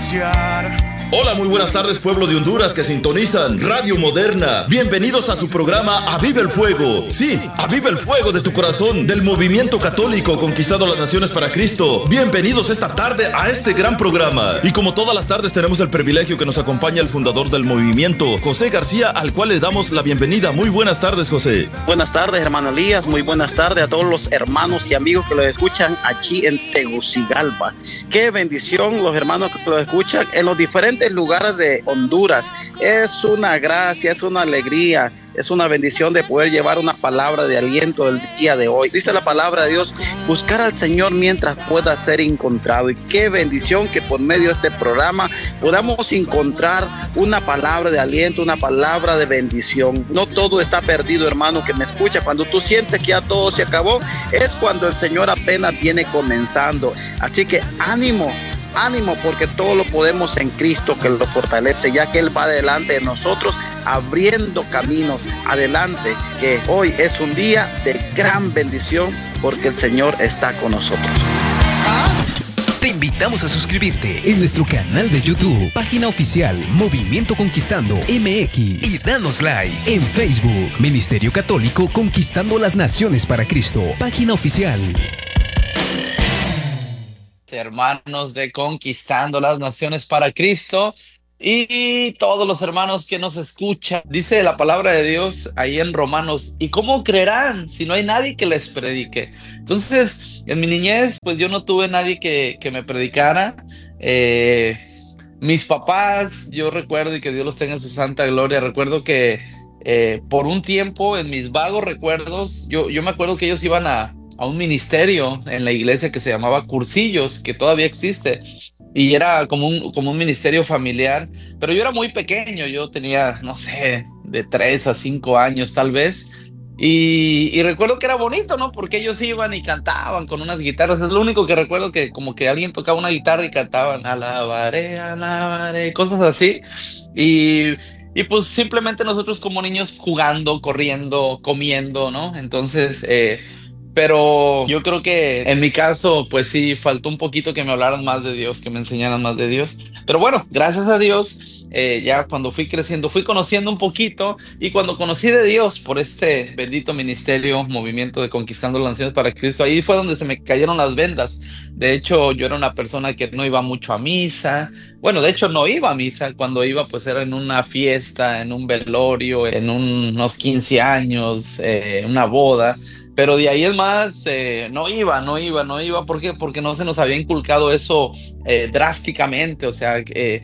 iniciar. Hola, muy buenas tardes, pueblo de Honduras que sintonizan Radio Moderna. Bienvenidos a su programa Aviva el Fuego. Sí, aviva el fuego de tu corazón, del movimiento católico conquistando las naciones para Cristo. Bienvenidos esta tarde a este gran programa. Y como todas las tardes tenemos el privilegio que nos acompaña el fundador del movimiento, José García, al cual le damos la bienvenida. Muy buenas tardes, José. Buenas tardes, hermano Elías. Muy buenas tardes a todos los hermanos y amigos que lo escuchan aquí en Tegucigalpa. Qué bendición los hermanos que lo escuchan en los diferentes lugares de Honduras. Es una gracia, es una alegría, es una bendición de poder llevar una palabra de aliento del día de hoy. Dice la palabra de Dios, buscar al Señor mientras pueda ser encontrado. Y qué bendición que por medio de este programa podamos encontrar una palabra de aliento, una palabra de bendición. No todo está perdido, hermano que me escucha. Cuando tú sientes que ya todo se acabó, es cuando el Señor apenas viene comenzando. Así que ánimo, porque todo lo podemos en Cristo que lo fortalece, ya que Él va delante de nosotros abriendo caminos adelante, que hoy es un día de gran bendición porque el Señor está con nosotros. Te invitamos a suscribirte en nuestro canal de YouTube, página oficial Movimiento Conquistando MX, y danos like en Facebook, Ministerio Católico Conquistando las Naciones para Cristo, página oficial. Hermanos de Conquistando las Naciones para Cristo y todos los hermanos que nos escuchan. Dice la palabra de Dios ahí en Romanos, ¿y cómo creerán si no hay nadie que les predique? Entonces, en mi niñez, pues yo no tuve nadie que me predicara. Mis papás, yo recuerdo, y que Dios los tenga en su santa gloria, recuerdo que por un tiempo, en mis vagos recuerdos, yo me acuerdo que ellos iban a un ministerio en la iglesia que se llamaba Cursillos, que todavía existe, y era como un ministerio familiar, pero yo era muy pequeño, yo tenía, no sé, de 3 a 5 años tal vez, y recuerdo que era bonito, ¿no? Porque ellos iban y cantaban con unas guitarras. Es lo único que recuerdo, que como que alguien tocaba una guitarra y cantaban alabaré, cosas así, y pues simplemente nosotros como niños jugando, corriendo, comiendo, ¿no? Entonces, pero yo creo que en mi caso, pues sí, faltó un poquito que me hablaran más de Dios, que me enseñaran más de Dios. Pero bueno, gracias a Dios, ya cuando fui creciendo, fui conociendo un poquito, y cuando conocí de Dios por este bendito ministerio, movimiento de Conquistando las Naciones para Cristo, ahí fue donde se me cayeron las vendas. De hecho, yo era una persona que no iba mucho a misa. Bueno, de hecho no iba a misa. Cuando iba, pues era en una fiesta, en un velorio, en unos 15 años, una boda. Pero de ahí es más, no iba. ¿Por qué? Porque no se nos había inculcado eso drásticamente. O sea,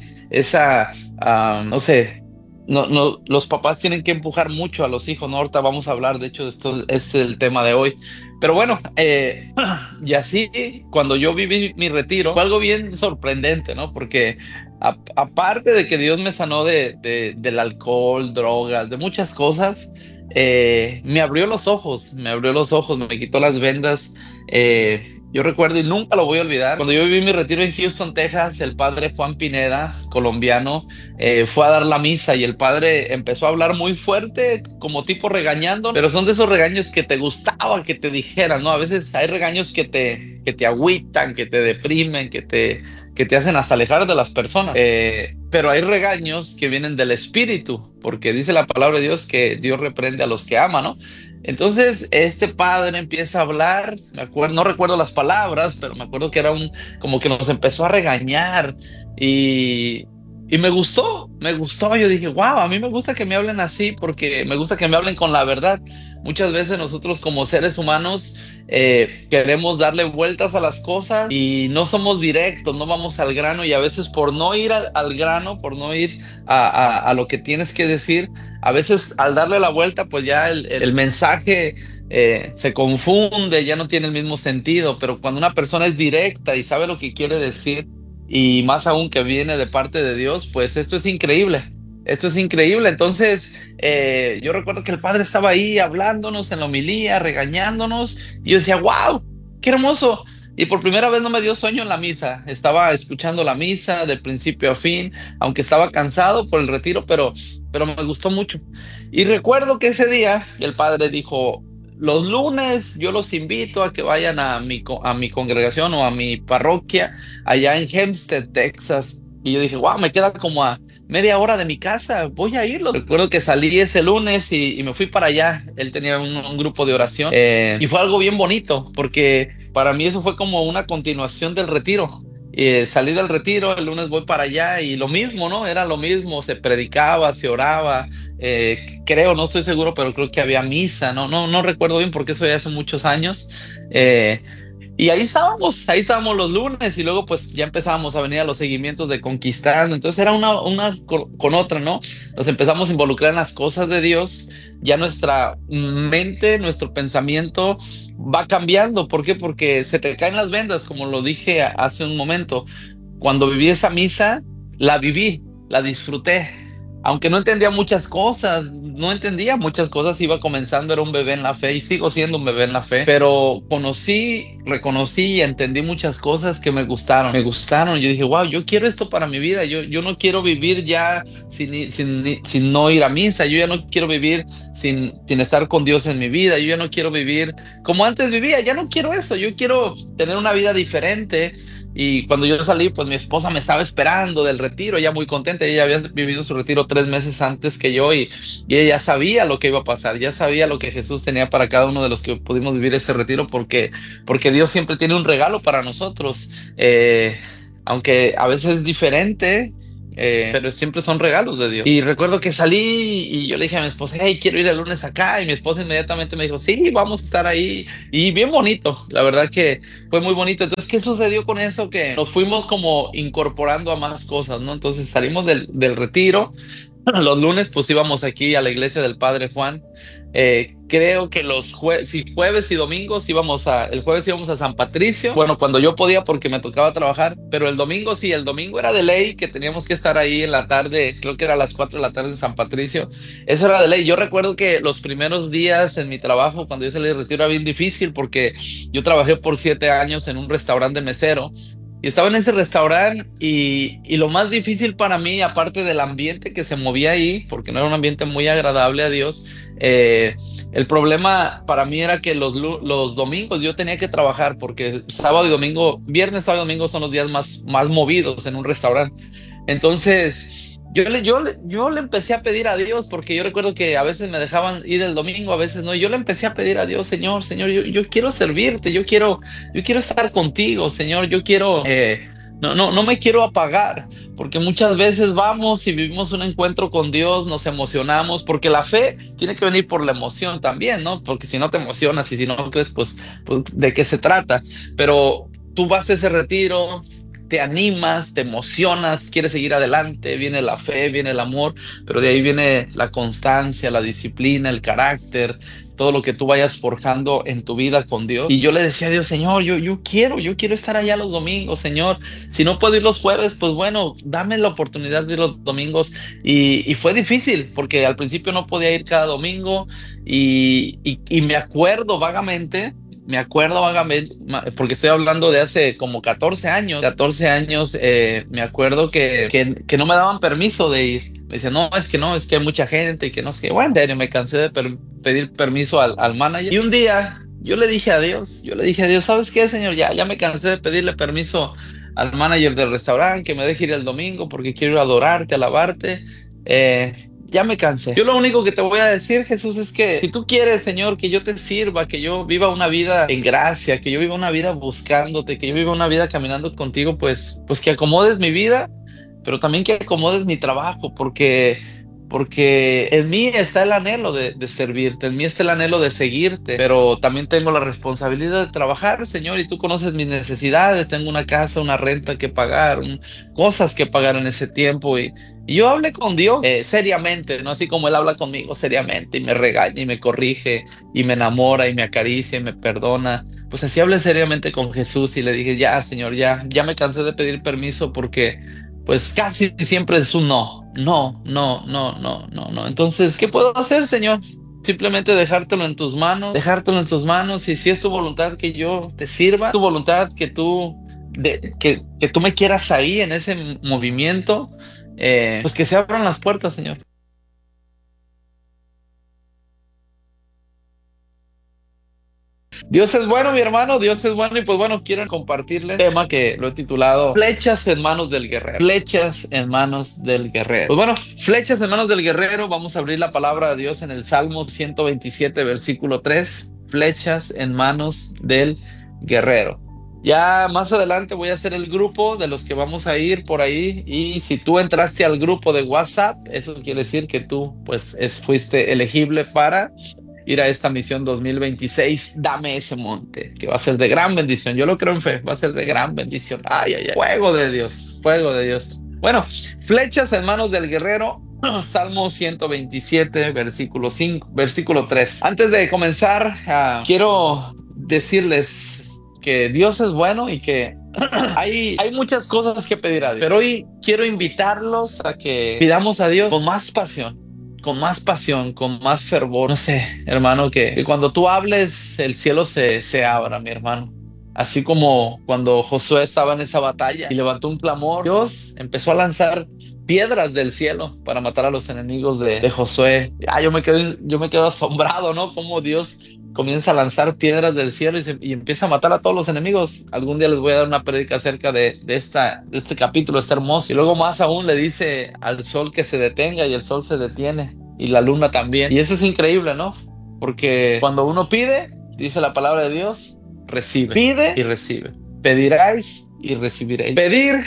no sé, no, los papás tienen que empujar mucho a los hijos, ¿no? Ahorita vamos a hablar, de hecho, esto es el tema de hoy. Pero bueno, y así, cuando yo viví mi retiro, fue algo bien sorprendente, ¿no? Porque aparte de que Dios me sanó del alcohol, drogas, de muchas cosas, me abrió los ojos, me quitó las vendas. Yo recuerdo, y nunca lo voy a olvidar, cuando yo viví mi retiro en Houston, Texas, el padre Juan Pineda, colombiano, fue a dar la misa, y el padre empezó a hablar muy fuerte, como tipo regañando, pero son de esos regaños que te gustaba que te dijeran, ¿no? A veces hay regaños que te agüitan, que te deprimen, que te hacen hasta alejar de las personas. Pero hay regaños que vienen del Espíritu, porque dice la palabra de Dios que Dios reprende a los que ama, ¿no? Entonces este padre empieza a hablar, no recuerdo las palabras, pero me acuerdo que era como que nos empezó a regañar, y me gustó, yo dije, wow, a mí me gusta que me hablen así, porque me gusta que me hablen con la verdad. Muchas veces nosotros como seres humanos queremos darle vueltas a las cosas y no somos directos, no vamos al grano, y a veces por no ir al grano, por no ir a lo que tienes que decir, a veces al darle la vuelta, pues ya el mensaje se confunde, ya no tiene el mismo sentido. Pero cuando una persona es directa y sabe lo que quiere decir, y más aún que viene de parte de Dios, pues esto es increíble. Entonces, yo recuerdo que el padre estaba ahí hablándonos en la homilía, regañándonos, y yo decía, wow, qué hermoso. Y por primera vez no me dio sueño en la misa. Estaba escuchando la misa de principio a fin, aunque estaba cansado por el retiro, pero me gustó mucho. Y recuerdo que ese día el padre dijo, los lunes yo los invito a que vayan a mi congregación o a mi parroquia allá en Hempstead, Texas. Y yo dije, wow, me queda como a media hora de mi casa, voy a irlo. Recuerdo que salí ese lunes y me fui para allá. Él tenía un grupo de oración y fue algo bien bonito porque para mí eso fue como una continuación del retiro. Salí del retiro, el lunes voy para allá y lo mismo, ¿no? Era lo mismo, se predicaba, se oraba, creo, no estoy seguro, pero creo que había misa, no recuerdo bien porque eso ya hace muchos años. Eh, y ahí estábamos los lunes y luego pues ya empezábamos a venir a los seguimientos de Conquistando. Entonces era una con otra, ¿no? Nos empezamos a involucrar en las cosas de Dios. Ya nuestra mente, nuestro pensamiento va cambiando. ¿Por qué? Porque se te caen las vendas, como lo dije hace un momento. Cuando viví esa misa, la viví, la disfruté. Aunque no entendía muchas cosas, iba comenzando, era un bebé en la fe y sigo siendo un bebé en la fe, pero reconocí y entendí muchas cosas que me gustaron. Yo dije, wow, yo quiero esto para mi vida, yo no quiero vivir ya sin no ir a misa, yo ya no quiero vivir sin estar con Dios en mi vida, yo ya no quiero vivir como antes vivía, ya no quiero eso, yo quiero tener una vida diferente. Y cuando yo salí, pues mi esposa me estaba esperando del retiro, ella muy contenta, ella había vivido su retiro 3 meses antes que yo y ella ya sabía lo que iba a pasar, ya sabía lo que Jesús tenía para cada uno de los que pudimos vivir ese retiro porque Dios siempre tiene un regalo para nosotros, aunque a veces es diferente. Pero siempre son regalos de Dios. Y recuerdo que salí y yo le dije a mi esposa, hey, quiero ir el lunes acá. Y mi esposa inmediatamente me dijo, sí, vamos a estar ahí. Y bien bonito, la verdad que fue muy bonito. Entonces, ¿qué sucedió con eso? Que nos fuimos como incorporando a más cosas, ¿no? Entonces salimos del retiro. Los lunes pues íbamos aquí a la iglesia del Padre Juan. Creo que jueves y domingos el jueves íbamos a San Patricio. Bueno, cuando yo podía porque me tocaba trabajar, pero el domingo sí, el domingo era de ley que teníamos que estar ahí en la tarde, creo que era a las 4 de la tarde en San Patricio. Eso era de ley. Yo recuerdo que los primeros días en mi trabajo, cuando yo salí de retiro, era bien difícil porque yo trabajé por 7 años en un restaurante de mesero. Y estaba en ese restaurante y lo más difícil para mí, aparte del ambiente que se movía ahí, porque no era un ambiente muy agradable a Dios, el problema para mí era que los domingos yo tenía que trabajar porque viernes, sábado y domingo son los días más movidos en un restaurante. Entonces, yo le empecé a pedir a Dios, porque yo recuerdo que a veces me dejaban ir el domingo, a veces no. Y yo le empecé a pedir a Dios, Señor, yo quiero servirte, yo quiero estar contigo, Señor, no me quiero apagar, porque muchas veces vamos y vivimos un encuentro con Dios, nos emocionamos, porque la fe tiene que venir por la emoción también, ¿no? Porque si no te emocionas y si no crees, pues ¿de qué se trata? Pero tú vas a ese retiro, te animas, te emocionas, quieres seguir adelante, viene la fe, viene el amor, pero de ahí viene la constancia, la disciplina, el carácter, todo lo que tú vayas forjando en tu vida con Dios. Y yo le decía a Dios, Señor, yo quiero estar allá los domingos, Señor. Si no puedo ir los jueves, pues bueno, dame la oportunidad de ir los domingos. Y fue difícil, porque al principio no podía ir cada domingo y me acuerdo vagamente, porque estoy hablando de hace como 14 años. 14 años, me acuerdo que no me daban permiso de ir. Me decían, no, es que hay mucha gente y que no sé qué. Bueno, en serio, me cansé de pedir permiso al manager. Y un día yo le dije a Dios, ¿sabes qué, Señor? Ya me cansé de pedirle permiso al manager del restaurante que me deje ir el domingo porque quiero ir a adorarte, alabarte. Ya me cansé. Yo lo único que te voy a decir, Jesús, es que si tú quieres, Señor, que yo te sirva, que yo viva una vida en gracia, que yo viva una vida buscándote, que yo viva una vida caminando contigo, pues que acomodes mi vida, pero también que acomodes mi trabajo, porque en mí está el anhelo de servirte, en mí está el anhelo de seguirte, pero también tengo la responsabilidad de trabajar, Señor, y tú conoces mis necesidades, tengo una casa, una renta que pagar, cosas que pagar en ese tiempo, y yo hablé con Dios seriamente, no así como Él habla conmigo seriamente y me regaña y me corrige y me enamora y me acaricia y me perdona. Pues así hablé seriamente con Jesús y le dije, ya, Señor, ya me cansé de pedir permiso porque pues casi siempre es un no, no, no, no, no, no, no. Entonces, ¿qué puedo hacer, Señor? Simplemente dejártelo en tus manos, y si es tu voluntad que yo te sirva, tu voluntad que tú me quieras ahí en ese movimiento, pues que se abran las puertas, Señor. Dios es bueno, mi hermano, Dios es bueno. Y pues bueno, quiero compartirles un tema que lo he titulado Flechas en manos del guerrero. Flechas en manos del guerrero. Pues bueno, flechas en manos del guerrero. Vamos a abrir la palabra de Dios en el Salmo 127, versículo 3. Flechas en manos del guerrero. Ya más adelante voy a hacer el grupo de los que vamos a ir por ahí, y si tú entraste al grupo de WhatsApp, eso quiere decir que tú pues fuiste elegible para ir a esta misión 2026. Dame ese monte, que va a ser de gran bendición. Yo lo creo en fe, va a ser de gran bendición. Ay, ay, ay. Fuego de Dios, fuego de Dios. Bueno, flechas en manos del guerrero. Salmo 127, versículo 5, versículo 3. Antes de comenzar, quiero decirles que Dios es bueno y que hay muchas cosas que pedir a Dios. Pero hoy quiero invitarlos a que pidamos a Dios con más pasión, con más fervor. No sé, hermano, que cuando tú hables, el cielo se abra, mi hermano. Así como cuando Josué estaba en esa batalla y levantó un clamor, Dios empezó a lanzar piedras del cielo para matar a los enemigos de Josué. Yo me quedo asombrado, ¿no? Cómo Dios comienza a lanzar piedras del cielo y empieza a matar a todos los enemigos. Algún día les voy a dar una prédica acerca de este capítulo, está hermoso. Y luego más aún le dice al sol que se detenga, y el sol se detiene, y la luna también. Y eso es increíble, ¿no? Porque cuando uno pide, dice la palabra de Dios, recibe. Pide y recibe. Pediráis y recibiréis. Pedir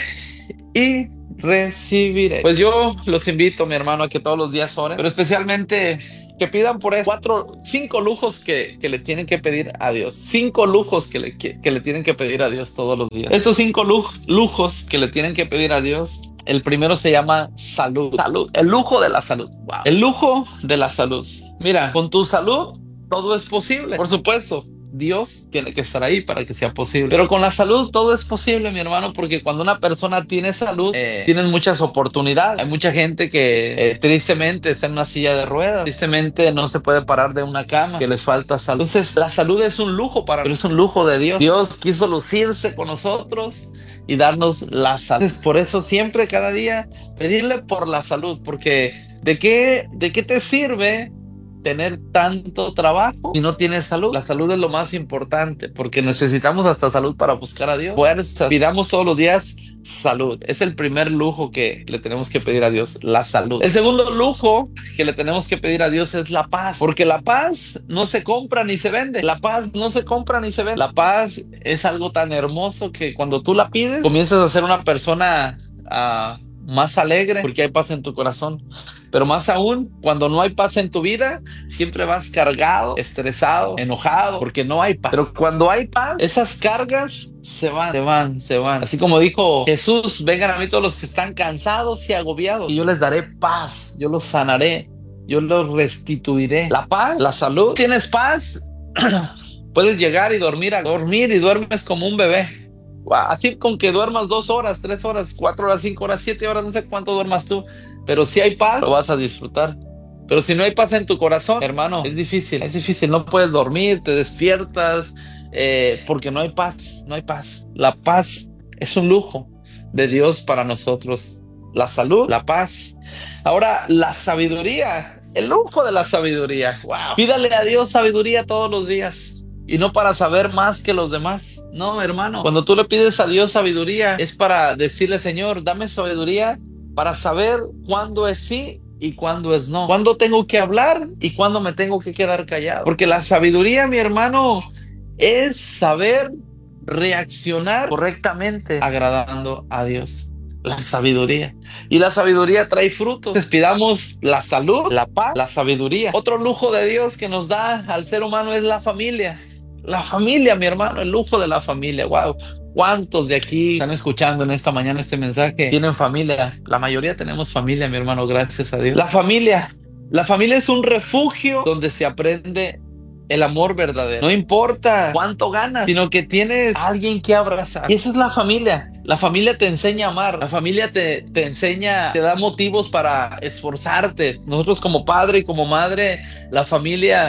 y recibiréis. Pues yo los invito, mi hermano, a que todos los días oren, pero especialmente que pidan por eso 5 lujos que le tienen que pedir a Dios. 5 lujos que le tienen que pedir a Dios todos los días. Estos 5 lujos que le tienen que pedir a Dios. El primero se llama salud. Salud. El lujo de la salud. Wow. El lujo de la salud. Mira, con tu salud todo es posible. Por supuesto, Dios tiene que estar ahí para que sea posible. Pero con la salud todo es posible, mi hermano, porque cuando una persona tiene salud, tienes muchas oportunidades. Hay mucha gente que tristemente está en una silla de ruedas, tristemente no se puede parar de una cama, que les falta salud. Entonces, la salud es un lujo pero es un lujo de Dios. Dios quiso lucirse con nosotros y darnos la salud. Entonces, por eso siempre, cada día, pedirle por la salud, porque ¿de qué te sirve tener tanto trabajo si no tienes salud? La salud es lo más importante, porque necesitamos hasta salud para buscar a Dios. Fuerza. Pidamos todos los días salud. Es el primer lujo que le tenemos que pedir a Dios, la salud. El segundo lujo que le tenemos que pedir a Dios es la paz, porque la paz no se compra ni se vende. La paz no se compra ni se vende. La paz es algo tan hermoso que cuando tú la pides, comienzas a ser una persona más alegre, porque hay paz en tu corazón. Pero más aún, cuando no hay paz en tu vida, siempre vas cargado, estresado, enojado, porque no hay paz. Pero cuando hay paz, esas cargas se van. Así como dijo Jesús: vengan a mí todos los que están cansados y agobiados, y yo les daré paz, yo los sanaré, yo los restituiré. La paz, la salud. ¿Tienes paz? Puedes llegar y dormir y duermes como un bebé. Así con que duermas 2 horas, 3 horas, 4 horas, 5 horas, 7 horas, no sé cuánto duermas tú, pero si hay paz, lo vas a disfrutar. Pero si no hay paz en tu corazón, hermano, es difícil, no puedes dormir, te despiertas, porque no hay paz. La paz es un lujo de Dios para nosotros. La salud, la paz. Ahora, la sabiduría, el lujo de la sabiduría. Wow. Pídale a Dios sabiduría todos los días. Y no para saber más que los demás. No, hermano. Cuando tú le pides a Dios sabiduría, es para decirle: Señor, dame sabiduría para saber cuándo es sí y cuándo es no. Cuándo tengo que hablar y cuándo me tengo que quedar callado. Porque la sabiduría, mi hermano, es saber reaccionar correctamente agradando a Dios. La sabiduría. Y la sabiduría trae frutos. Entonces, pidamos la salud, la paz, la sabiduría. Otro lujo de Dios que nos da al ser humano es la familia. La familia, mi hermano, el lujo de la familia. Wow. ¿Cuántos de aquí están escuchando en esta mañana este mensaje tienen familia? La mayoría tenemos familia, mi hermano, gracias a Dios. La familia es un refugio donde se aprende el amor verdadero. No importa cuánto ganas, sino que tienes a alguien que abrazar. Y eso es la familia. La familia te enseña a amar. La familia te enseña, te da motivos para esforzarte. Nosotros como padre y como madre, la familia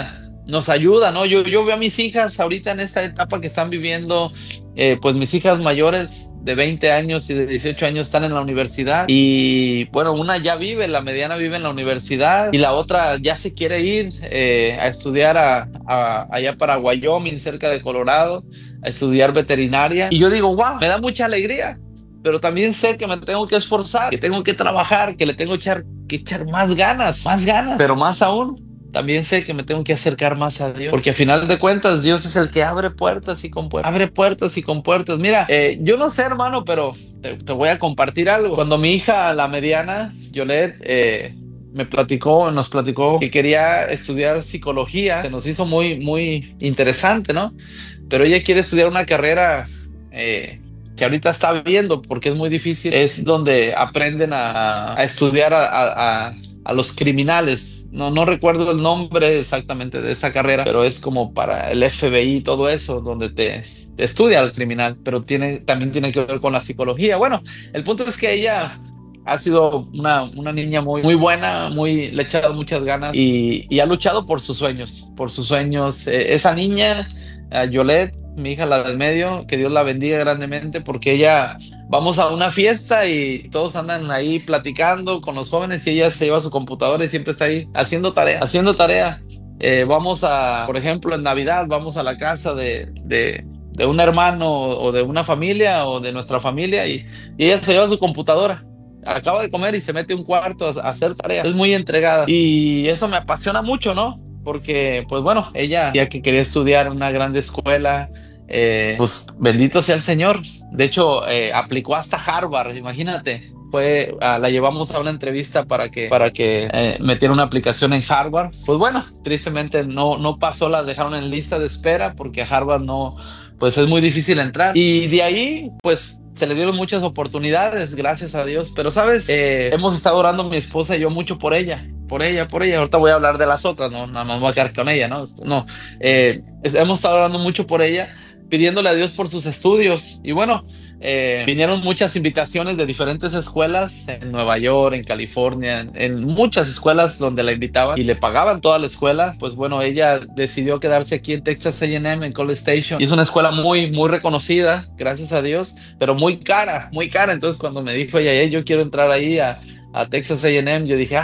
nos ayuda, ¿no? Yo veo a mis hijas ahorita en esta etapa que están viviendo, pues mis hijas mayores de 20 años y de 18 años están en la universidad y bueno, una ya vive, la mediana vive en la universidad y la otra ya se quiere ir a estudiar allá para Wyoming, cerca de Colorado, a estudiar veterinaria. Y yo digo, wow, me da mucha alegría, pero también sé que me tengo que esforzar, que tengo que trabajar, que le tengo que echar más ganas, pero más aún también sé que me tengo que acercar más a Dios, porque a final de cuentas Dios es el que abre puertas y con puertas, abre puertas y con puertas. Mira, yo no sé, hermano, pero te voy a compartir algo. Cuando mi hija, la mediana, Yolet, nos platicó que quería estudiar psicología, se nos hizo muy, muy interesante, ¿no? Pero ella quiere estudiar una carrera que ahorita está viendo porque es muy difícil, es donde aprenden a estudiar a los criminales. No recuerdo el nombre exactamente de esa carrera, pero es como para el FBI y todo eso, donde te estudia al criminal, pero también tiene que ver con la psicología. Bueno, el punto es que ella ha sido una niña muy, muy buena, le ha echado muchas ganas y ha luchado por sus sueños, esa niña, Yolet, mi hija, la del medio, que Dios la bendiga grandemente, porque ella, vamos a una fiesta y todos andan ahí platicando con los jóvenes y ella se lleva su computadora y siempre está ahí haciendo tarea. Por ejemplo, en Navidad vamos a la casa de un hermano o de una familia o de nuestra familia y ella se lleva su computadora. Acaba de comer y se mete a un cuarto a hacer tareas. Es muy entregada y eso me apasiona mucho, ¿no? Porque, pues bueno, ella ya que quería estudiar en una grande escuela, pues bendito sea el Señor. De hecho, aplicó hasta Harvard, imagínate. La llevamos a una entrevista para que metiera una aplicación en Harvard. Pues bueno, tristemente no pasó, la dejaron en lista de espera porque a Harvard pues es muy difícil entrar. Y de ahí, pues se le dieron muchas oportunidades, gracias a Dios. Pero, ¿sabes? Hemos estado orando mi esposa y yo mucho por ella. Ahorita voy a hablar de las otras, no, nada más voy a quedar con ella, ¿no? Hemos estado orando mucho por ella, pidiéndole a Dios por sus estudios. Y bueno, vinieron muchas invitaciones de diferentes escuelas en Nueva York, en California, en muchas escuelas donde la invitaban y le pagaban toda la escuela. Pues bueno, ella decidió quedarse aquí en Texas A&M, en College Station. Y es una escuela muy, muy reconocida, gracias a Dios, pero muy cara, muy cara. Entonces cuando me dijo ella, yo quiero entrar ahí a Texas A&M, yo dije,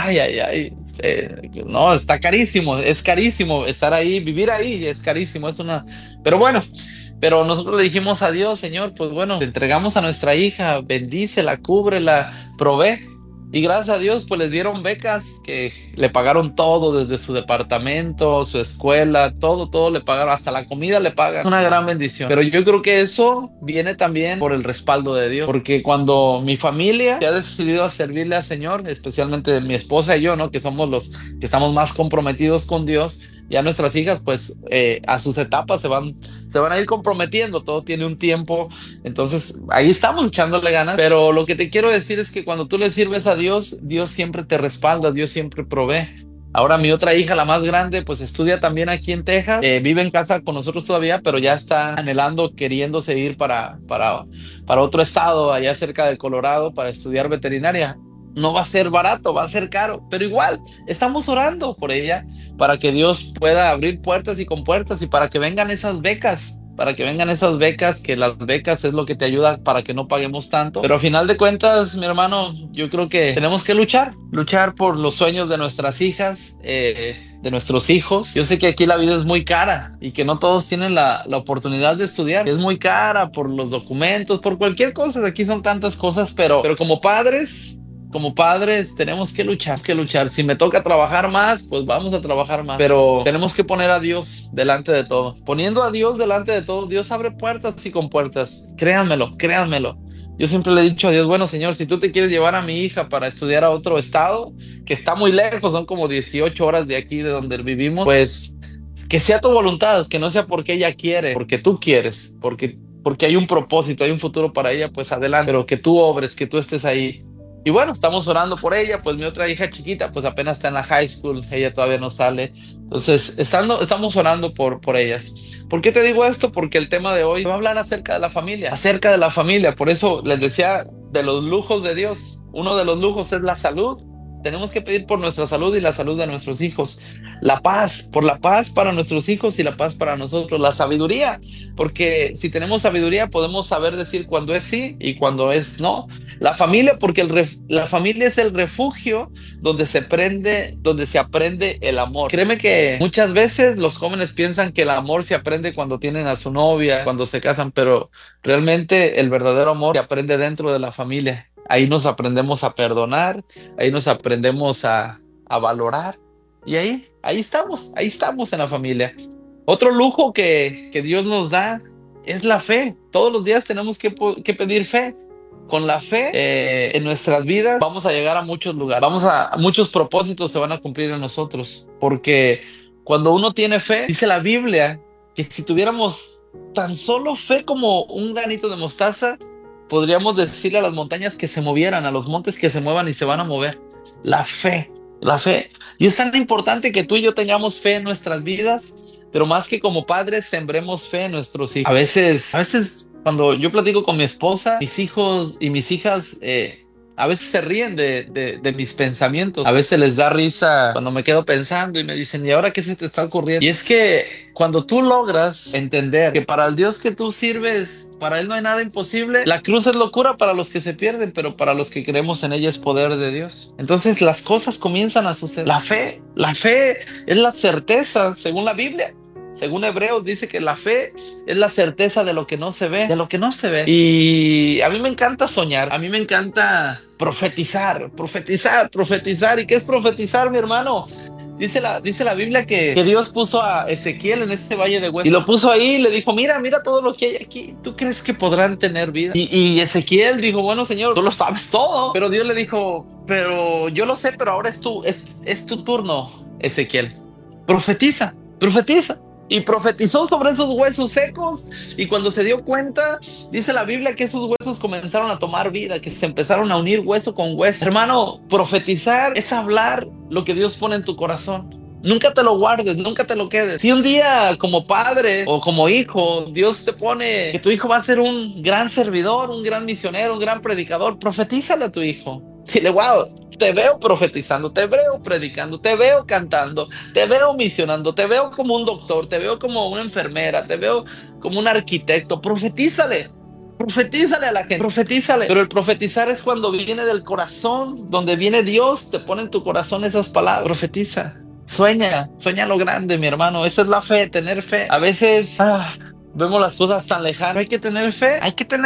no, está carísimo, es carísimo estar ahí, vivir ahí, es carísimo, pero bueno, pero nosotros le dijimos a Dios, Señor, pues bueno, te entregamos a nuestra hija, bendícela, cúbrela, provee. Y gracias a Dios, pues les dieron becas que le pagaron todo, desde su departamento, su escuela, todo le pagaron, hasta la comida le pagan. Es una gran bendición. Pero yo creo que eso viene también por el respaldo de Dios, porque cuando mi familia se ha decidido a servirle al Señor, especialmente mi esposa y yo, ¿no? Que somos los que estamos más comprometidos con Dios, ya nuestras hijas, pues a sus etapas se van a ir comprometiendo, todo tiene un tiempo, entonces ahí estamos echándole ganas, pero lo que te quiero decir es que cuando tú le sirves a Dios, Dios siempre te respalda, Dios siempre provee. Ahora mi otra hija, la más grande, pues estudia también aquí en Texas, vive en casa con nosotros todavía, pero ya está anhelando, queriéndose ir para otro estado, allá cerca de Colorado, para estudiar veterinaria. No va a ser barato, va a ser caro, pero igual estamos orando por ella para que Dios pueda abrir puertas y compuertas y para que vengan esas becas, que las becas es lo que te ayuda para que no paguemos tanto. Pero a final de cuentas, mi hermano, yo creo que tenemos que luchar por los sueños de nuestras hijas, de nuestros hijos. Yo sé que aquí la vida es muy cara y que no todos tienen la oportunidad de estudiar. Es muy cara por los documentos, por cualquier cosa. Aquí son tantas cosas, pero como padres tenemos que luchar. Si me toca trabajar más, pues vamos a trabajar más. Pero tenemos que poner a Dios delante de todo. Poniendo a Dios delante de todo, Dios abre puertas y compuertas. Créanmelo. Yo siempre le he dicho a Dios, bueno, Señor, si tú te quieres llevar a mi hija para estudiar a otro estado, que está muy lejos, son como 18 horas de aquí de donde vivimos, pues que sea tu voluntad, que no sea porque ella quiere, porque tú quieres, porque hay un propósito, hay un futuro para ella, pues adelante, pero que tú obres, que tú estés ahí. Y bueno, estamos orando por ella, pues mi otra hija chiquita, pues apenas está en la high school, ella todavía no sale. Entonces, estamos orando por ellas. ¿Por qué te digo esto? Porque el tema de hoy va a hablar acerca de la familia. Por eso les decía de los lujos de Dios. Uno de los lujos es la salud. tenemos que pedir por nuestra salud y la salud de nuestros hijos. La paz, por la paz para nuestros hijos y la paz para nosotros. La sabiduría, porque si tenemos sabiduría podemos saber decir cuándo es sí y cuándo es no. La familia, porque la familia es el refugio donde se aprende el amor. Créeme que muchas veces los jóvenes piensan que el amor se aprende cuando tienen a su novia, cuando se casan, pero realmente el verdadero amor se aprende dentro de la familia. Ahí nos aprendemos a perdonar, ahí nos aprendemos a valorar, y ahí estamos en la familia. Otro lujo que Dios nos da es la fe. Todos los días tenemos que pedir fe. Con la fe en nuestras vidas vamos a llegar a muchos lugares, muchos propósitos se van a cumplir en nosotros, porque cuando uno tiene fe, dice la Biblia que si tuviéramos tan solo fe como un granito de mostaza, podríamos decirle a las montañas que se movieran, a los montes que se muevan, y se van a mover. La fe. Y es tan importante que tú y yo tengamos fe en nuestras vidas, pero más que como padres sembremos fe en nuestros hijos. A veces cuando yo platico con mi esposa, mis hijos y mis hijas a veces se ríen de mis pensamientos. A veces les da risa cuando me quedo pensando y me dicen, ¿y ahora qué se te está ocurriendo? Y es que cuando tú logras entender que para el Dios que tú sirves, para Él no hay nada imposible, la cruz es locura para los que se pierden, pero para los que creemos en ella es poder de Dios. Entonces las cosas comienzan a suceder. La fe es la certeza, según la Biblia. Según Hebreos dice que la fe es la certeza de lo que no se ve, Y a mí me encanta soñar, a mí me encanta profetizar. ¿Y qué es profetizar, mi hermano? Dice la Biblia que Dios puso a Ezequiel en ese valle de huesos y lo puso ahí y le dijo, mira todo lo que hay aquí. ¿Tú crees que podrán tener vida? Y Ezequiel dijo, bueno, Señor, tú lo sabes todo. Pero Dios le dijo, pero yo lo sé, pero ahora es tu turno, Ezequiel. Profetiza. Y profetizó sobre esos huesos secos, y cuando se dio cuenta, dice la Biblia que esos huesos comenzaron a tomar vida, que se empezaron a unir hueso con hueso. Hermano, profetizar es hablar lo que Dios pone en tu corazón. Nunca te lo guardes, nunca te lo quedes. Si un día como padre o como hijo, Dios te pone que tu hijo va a ser un gran servidor, un gran misionero, un gran predicador, profetízale a tu hijo. Dile, wow, te veo profetizando, te veo predicando, te veo cantando, te veo misionando, te veo como un doctor, te veo como una enfermera, te veo como un arquitecto. Profetízale a la gente, profetízale. Pero el profetizar es cuando viene del corazón, donde viene Dios, te pone en tu corazón esas palabras. Profetiza, sueña lo grande, mi hermano. Esa es la fe, tener fe. A veces vemos las cosas tan lejanas. Hay que tener fe.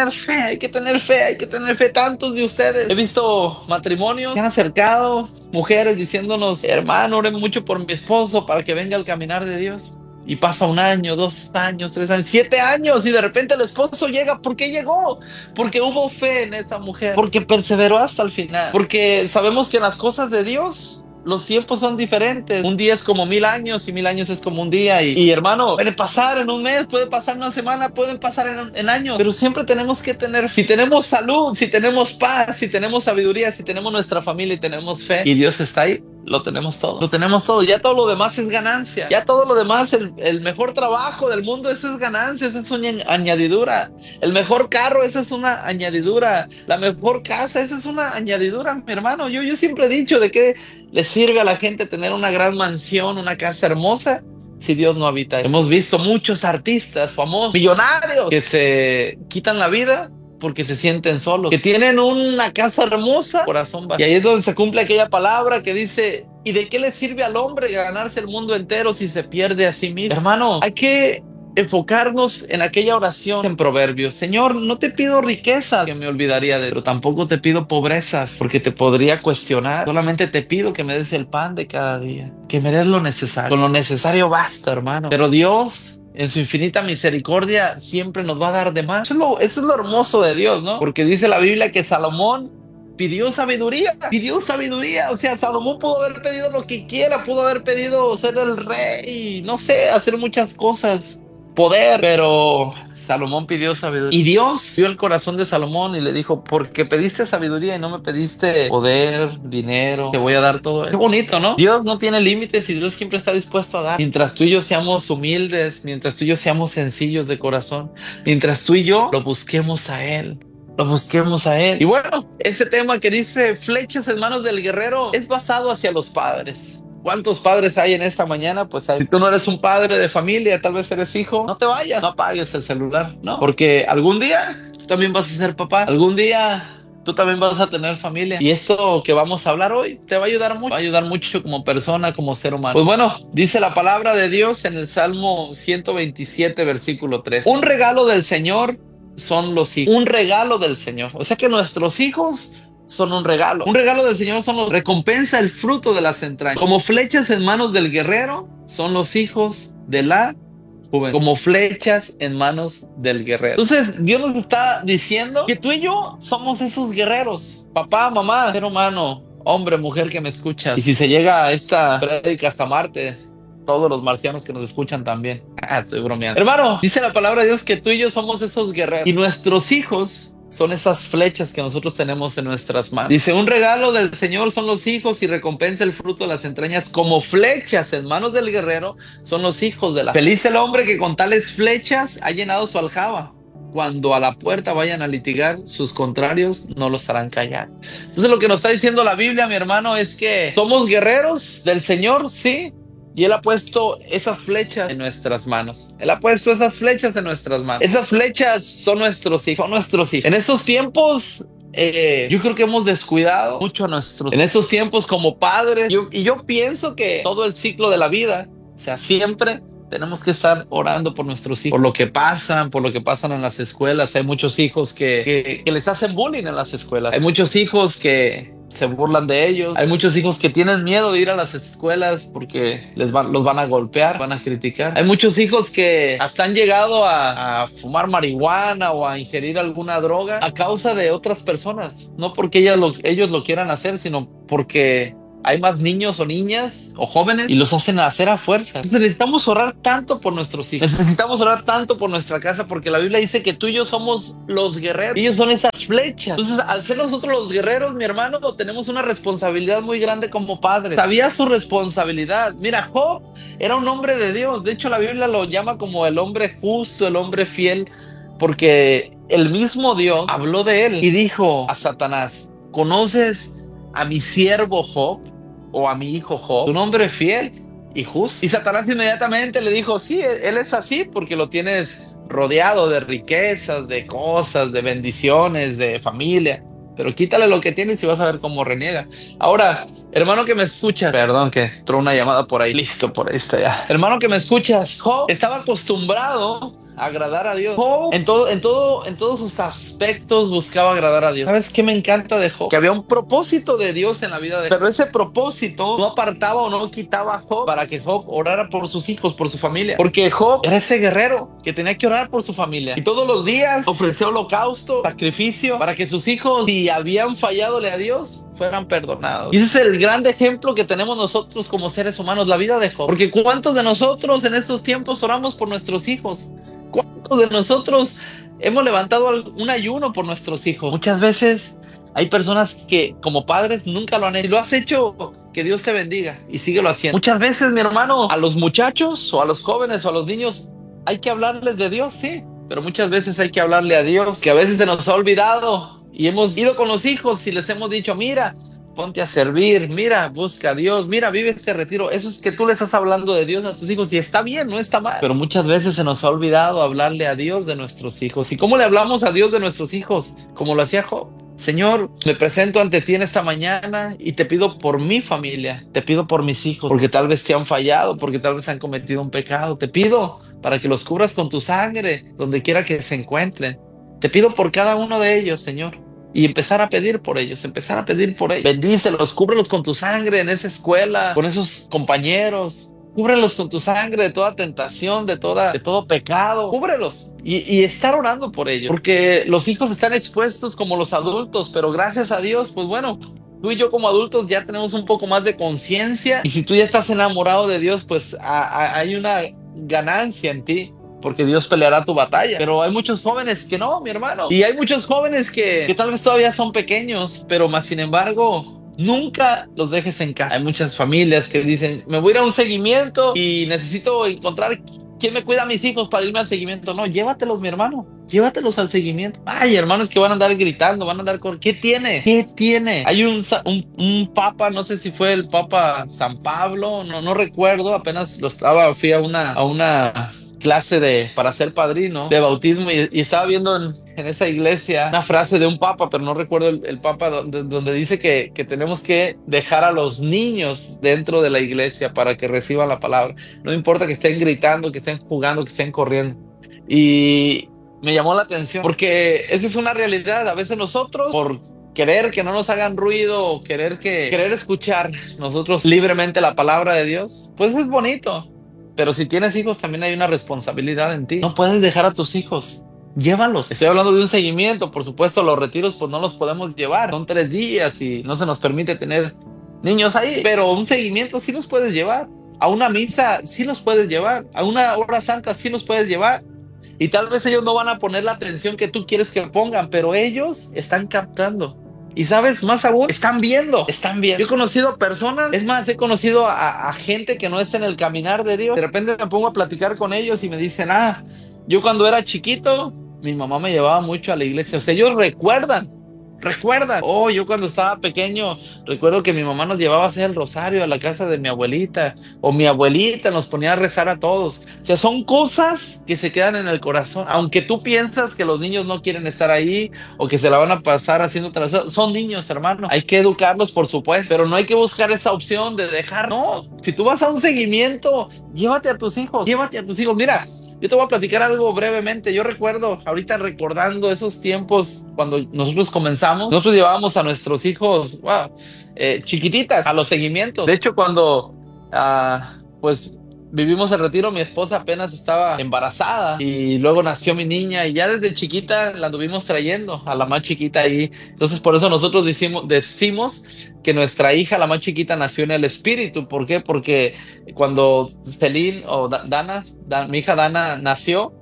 Tantos de ustedes, he visto matrimonios que han acercado, mujeres diciéndonos, hermano, oren mucho por mi esposo para que venga al caminar de Dios. Y pasa 1 año, 2 años, 3 años, 7 años, y de repente el esposo llega. ¿Por qué llegó? Porque hubo fe en esa mujer, porque perseveró hasta el final, porque sabemos que en las cosas de Dios los tiempos son diferentes. Un día es como 1000 años y 1000 años es como un día. Y hermano, puede pasar en un mes, puede pasar en una semana, pueden pasar en años. Pero siempre tenemos que tener, si tenemos salud, si tenemos paz, si tenemos sabiduría, si tenemos nuestra familia y tenemos fe, y Dios está ahí, lo tenemos todo. Ya todo lo demás es ganancia. Ya todo lo demás, el mejor trabajo del mundo, eso es ganancia, eso es una añadidura. El mejor carro, esa es una añadidura. La mejor casa, esa es una añadidura, mi hermano. Yo siempre he dicho, ¿de qué le sirve a la gente tener una gran mansión, una casa hermosa, si Dios no habita ahí? Hemos visto muchos artistas famosos, millonarios, que se quitan la vida porque se sienten solos, que tienen una casa hermosa, corazón vacío. Y ahí es donde se cumple aquella palabra que dice, ¿y de qué le sirve al hombre ganarse el mundo entero si se pierde a sí mismo? Hermano, hay que enfocarnos en aquella oración en Proverbios. Señor, no te pido riquezas, que me olvidaría pero tampoco te pido pobrezas, porque te podría cuestionar. Solamente te pido que me des el pan de cada día, que me des lo necesario. Con lo necesario basta, hermano. Pero Dios, en su infinita misericordia, siempre nos va a dar de más. Eso es lo hermoso de Dios, ¿no? Porque dice la Biblia que Salomón pidió sabiduría. O sea, Salomón pudo haber pedido lo que quiera, pudo haber pedido ser el rey, no sé, hacer muchas cosas, poder, pero Salomón pidió sabiduría. Y Dios vio el corazón de Salomón y le dijo, porque pediste sabiduría y no me pediste poder, dinero, te voy a dar todo eso. Qué bonito, ¿no? Dios no tiene límites y Dios siempre está dispuesto a dar. Mientras tú y yo seamos humildes, mientras tú y yo seamos sencillos de corazón, mientras tú y yo lo busquemos a Él. lo busquemos a Él. Y bueno, este tema que dice flechas en manos del guerrero es basado hacia los padres. ¿Cuántos padres hay en esta mañana? Pues si tú no eres un padre de familia, tal vez eres hijo, no te vayas, no apagues el celular, ¿no? Porque algún día tú también vas a ser papá, algún día tú también vas a tener familia. Y esto que vamos a hablar hoy te va a ayudar mucho como persona, como ser humano. Pues bueno, dice la palabra de Dios en el Salmo 127, versículo 3. Un regalo del Señor son los hijos. Un regalo del Señor. O sea que nuestros hijos son un regalo. Un regalo del Señor son los recompensa el fruto de las entrañas. Como flechas en manos del guerrero son los hijos de la juventud. Como flechas en manos del guerrero. Entonces Dios nos está diciendo que tú y yo somos esos guerreros. Papá, mamá, ser humano, hombre, mujer que me escuchas. Y si se llega a esta prédica hasta Marte, todos los marcianos que nos escuchan también. Estoy bromeando. Hermano, dice la palabra de Dios que tú y yo somos esos guerreros. Y nuestros hijos son esas flechas que nosotros tenemos en nuestras manos. Dice, un regalo del Señor son los hijos y recompensa el fruto de las entrañas. Como flechas en manos del guerrero son los hijos de la... Feliz el hombre que con tales flechas ha llenado su aljaba. Cuando a la puerta vayan a litigar, sus contrarios no los harán callar. Entonces lo que nos está diciendo la Biblia, mi hermano, es que somos guerreros del Señor, sí. Y Él ha puesto esas flechas en nuestras manos. Él ha puesto esas flechas en nuestras manos. Esas flechas son nuestros hijos. Son nuestros hijos. En estos tiempos, yo creo que hemos descuidado mucho a nuestros. En estos tiempos como padres. Yo pienso que todo el ciclo de la vida, o sea, siempre tenemos que estar orando por nuestros hijos. Por lo que pasan en las escuelas. Hay muchos hijos que les hacen bullying en las escuelas. Hay muchos hijos que se burlan de ellos. Hay muchos hijos que tienen miedo de ir a las escuelas porque los van a golpear, van a criticar. Hay muchos hijos que hasta han llegado a fumar marihuana o a ingerir alguna droga a causa de otras personas. No porque ellos lo quieran hacer, sino porque hay más niños o niñas o jóvenes y los hacen hacer a fuerza. Entonces necesitamos orar tanto por nuestros hijos. Necesitamos orar tanto por nuestra casa porque la Biblia dice que tú y yo somos los guerreros. Ellos son esas flechas. Entonces al ser nosotros los guerreros, mi hermano, tenemos una responsabilidad muy grande como padres. Sabía su responsabilidad. Mira, Job era un hombre de Dios. De hecho la Biblia lo llama como el hombre justo, el hombre fiel, porque el mismo Dios habló de él y dijo a Satanás, ¿conoces a mi siervo Job o a mi hijo Job? Un hombre fiel y justo. Y Satanás inmediatamente le dijo, sí, él es así porque lo tienes rodeado de riquezas, de cosas, de bendiciones, de familia, pero quítale lo que tienes y vas a ver cómo reniega. Ahora, hermano que me escuchas, perdón que entró una llamada por ahí, listo, por ahí está ya. Hermano que me escuchas, Job estaba acostumbrado a agradar a Dios. Job en todos sus aspectos buscaba agradar a Dios. ¿Sabes qué me encanta de Job? Que había un propósito de Dios en la vida de Job, pero ese propósito no apartaba o no quitaba a Job para que Job orara por sus hijos, por su familia, porque Job era ese guerrero que tenía que orar por su familia y todos los días ofrecía holocausto, sacrificio para que sus hijos, si habían falladole a Dios, fueran perdonados. Y ese es el gran ejemplo que tenemos nosotros como seres humanos, la vida de Job. Porque ¿cuántos de nosotros en estos tiempos oramos por nuestros hijos? ¿Cuántos de nosotros hemos levantado un ayuno por nuestros hijos? Muchas veces hay personas que como padres nunca lo han hecho. Si lo has hecho, que Dios te bendiga y síguelo haciendo. Muchas veces, mi hermano, a los muchachos o a los jóvenes o a los niños hay que hablarles de Dios, sí, pero muchas veces hay que hablarle a Dios, que a veces se nos ha olvidado y hemos ido con los hijos y les hemos dicho, mira, ponte a servir, mira, busca a Dios, mira, vive este retiro. Eso es que tú le estás hablando de Dios a tus hijos y está bien, no está mal. Pero muchas veces se nos ha olvidado hablarle a Dios de nuestros hijos. ¿Y cómo le hablamos a Dios de nuestros hijos? Como lo hacía Job. Señor, me presento ante ti en esta mañana y te pido por mi familia, te pido por mis hijos, porque tal vez te han fallado, porque tal vez han cometido un pecado. Te pido para que los cubras con tu sangre, donde quiera que se encuentren. Te pido por cada uno de ellos, Señor. Y empezar a pedir por ellos, Bendícelos, cúbrelos con tu sangre en esa escuela, con esos compañeros. Cúbrelos con tu sangre de toda tentación, de todo pecado. Cúbrelos y estar orando por ellos. Porque los hijos están expuestos como los adultos, pero gracias a Dios, pues bueno, tú y yo como adultos ya tenemos un poco más de conciencia. Y si tú ya estás enamorado de Dios, pues hay una ganancia en ti, porque Dios peleará tu batalla. Pero hay muchos jóvenes que no, mi hermano. Y hay muchos jóvenes que tal vez todavía son pequeños, pero más sin embargo, nunca los dejes en casa. Hay muchas familias que dicen, me voy a ir a un seguimiento y necesito encontrar ¿quién me cuida a mis hijos para irme al seguimiento? No, llévatelos, mi hermano, llévatelos al seguimiento. Ay, hermanos, que van a andar gritando, van a andar con... ¿Qué tiene? ¿Qué tiene? Hay un papa, no sé si fue el Papa San Pablo, no recuerdo, apenas fui a una clase para ser padrino de bautismo y estaba viendo en esa iglesia una frase de un papa, pero no recuerdo el papa, donde dice que tenemos que dejar a los niños dentro de la iglesia para que reciban la palabra. No importa que estén gritando, que estén jugando, que estén corriendo. Y me llamó la atención porque esa es una realidad. A veces nosotros, por querer que no nos hagan ruido o querer escuchar nosotros libremente la palabra de Dios, pues es bonito. Pero si tienes hijos, también hay una responsabilidad en ti. No puedes dejar a tus hijos. Llévalos. Estoy hablando de un seguimiento. Por supuesto, los retiros pues no los podemos llevar. Son 3 días y no se nos permite tener niños ahí. Pero un seguimiento sí los puedes llevar. A una misa sí los puedes llevar. A una hora santa sí los puedes llevar. Y tal vez ellos no van a poner la atención que tú quieres que pongan, pero ellos están captando. Y sabes, más aún, están viendo. Yo he conocido personas, es más, he conocido a gente que no está en el caminar de Dios. De repente me pongo a platicar con ellos y me dicen, yo cuando era chiquito, mi mamá me llevaba mucho a la iglesia. O sea, ellos recuerdan. Yo cuando estaba pequeño, recuerdo que mi mamá nos llevaba a hacer el rosario a la casa de mi abuelita, o mi abuelita nos ponía a rezar a todos. O sea, son cosas que se quedan en el corazón. Aunque tú piensas que los niños no quieren estar ahí, o que se la van a pasar haciendo otras cosas, son niños, hermano. Hay que educarlos, por supuesto, pero no hay que buscar esa opción de dejar. No, si tú vas a un seguimiento, llévate a tus hijos. Mira, yo te voy a platicar algo brevemente. Yo recuerdo, ahorita recordando esos tiempos cuando nosotros comenzamos, nosotros llevábamos a nuestros hijos, chiquititas, a los seguimientos. De hecho, cuando pues vivimos el retiro, mi esposa apenas estaba embarazada y luego nació mi niña y ya desde chiquita la anduvimos trayendo a la más chiquita ahí. Entonces por eso nosotros decimos que nuestra hija, la más chiquita, nació en el espíritu. ¿Por qué? Porque cuando Celine o Dana, mi hija Dana nació,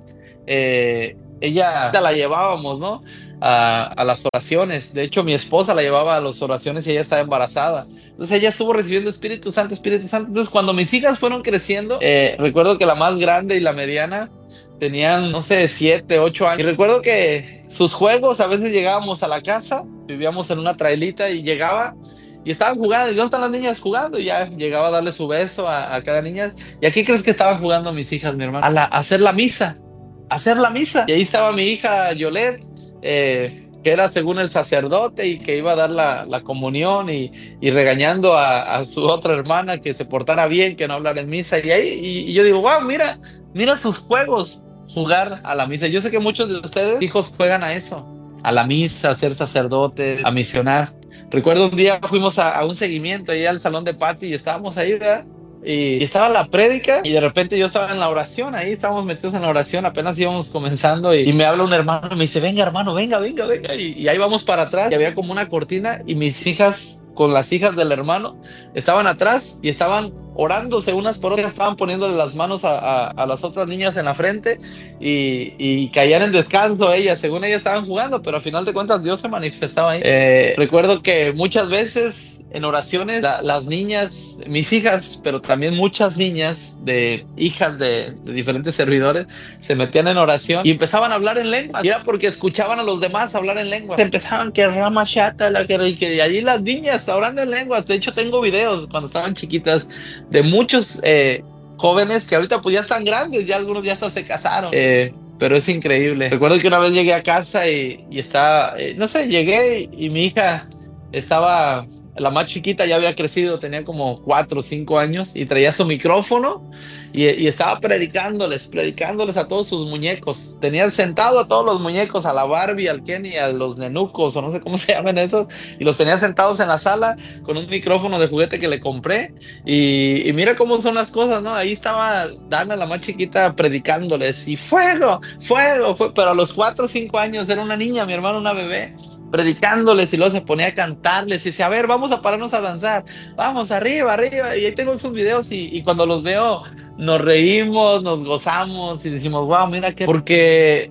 ella la llevábamos, ¿no? A las oraciones. De hecho, mi esposa la llevaba a las oraciones y ella estaba embarazada. Entonces ella estuvo recibiendo Espíritu Santo. Entonces cuando mis hijas fueron creciendo, recuerdo que la más grande y la mediana tenían, no sé, 7, 8 años. Y recuerdo que sus juegos, a veces llegábamos a la casa, vivíamos en una trailita y llegaba y estaban jugando. ¿Y dónde están las niñas jugando? Y ya llegaba a darle su beso a cada niña. ¿Y aquí crees que estaban jugando mis hijas, mi hermano? A hacer la misa. Y ahí estaba mi hija Yolette, que era según el sacerdote y que iba a dar la comunión y regañando a su otra hermana que se portara bien, que no hablara en misa. Y yo digo, wow, mira sus juegos, jugar a la misa. Yo sé que muchos de ustedes, hijos, juegan a eso, a la misa, a ser sacerdote, a misionar. Recuerdo un día fuimos a un seguimiento ahí al salón de Patty y estábamos ahí, ¿verdad? Y estaba la prédica y de repente yo estaba en la oración, ahí estábamos metidos en la oración, apenas íbamos comenzando y me habla un hermano y me dice, venga hermano, venga, y ahí vamos para atrás y había como una cortina y mis hijas con las hijas del hermano estaban atrás y estaban orándose unas por otras, estaban poniéndole las manos a las otras niñas en la frente y caían en descanso ellas, según ellas estaban jugando, pero al final de cuentas Dios se manifestaba ahí. Recuerdo que muchas veces en oraciones, las niñas, mis hijas, pero también muchas niñas hijas de diferentes servidores, se metían en oración y empezaban a hablar en lenguas. Y era porque escuchaban a los demás hablar en lenguas. Empezaban que rama chata, y allí las niñas hablando en lenguas. De hecho, tengo videos cuando estaban chiquitas de muchos jóvenes que ahorita pues ya están grandes, ya algunos ya hasta se casaron. Pero es increíble. Recuerdo que una vez llegué a casa y estaba, no sé, llegué y mi hija estaba... La más chiquita ya había crecido, tenía como 4 o 5 años y traía su micrófono y estaba predicándoles a todos sus muñecos. Tenía sentado a todos los muñecos, a la Barbie, al Kenny, a los nenucos o no sé cómo se llaman esos, y los tenía sentados en la sala con un micrófono de juguete que le compré y mira cómo son las cosas, ¿no? Ahí estaba Dana, la más chiquita, predicándoles y fuego, pero a los 4 o 5 años era una niña, mi hermano, una bebé, predicándoles y luego se ponía a cantarles y decía, a ver, vamos a pararnos a danzar, vamos, arriba, y ahí tengo esos videos y cuando los veo nos reímos, nos gozamos y decimos, wow, mira que... Porque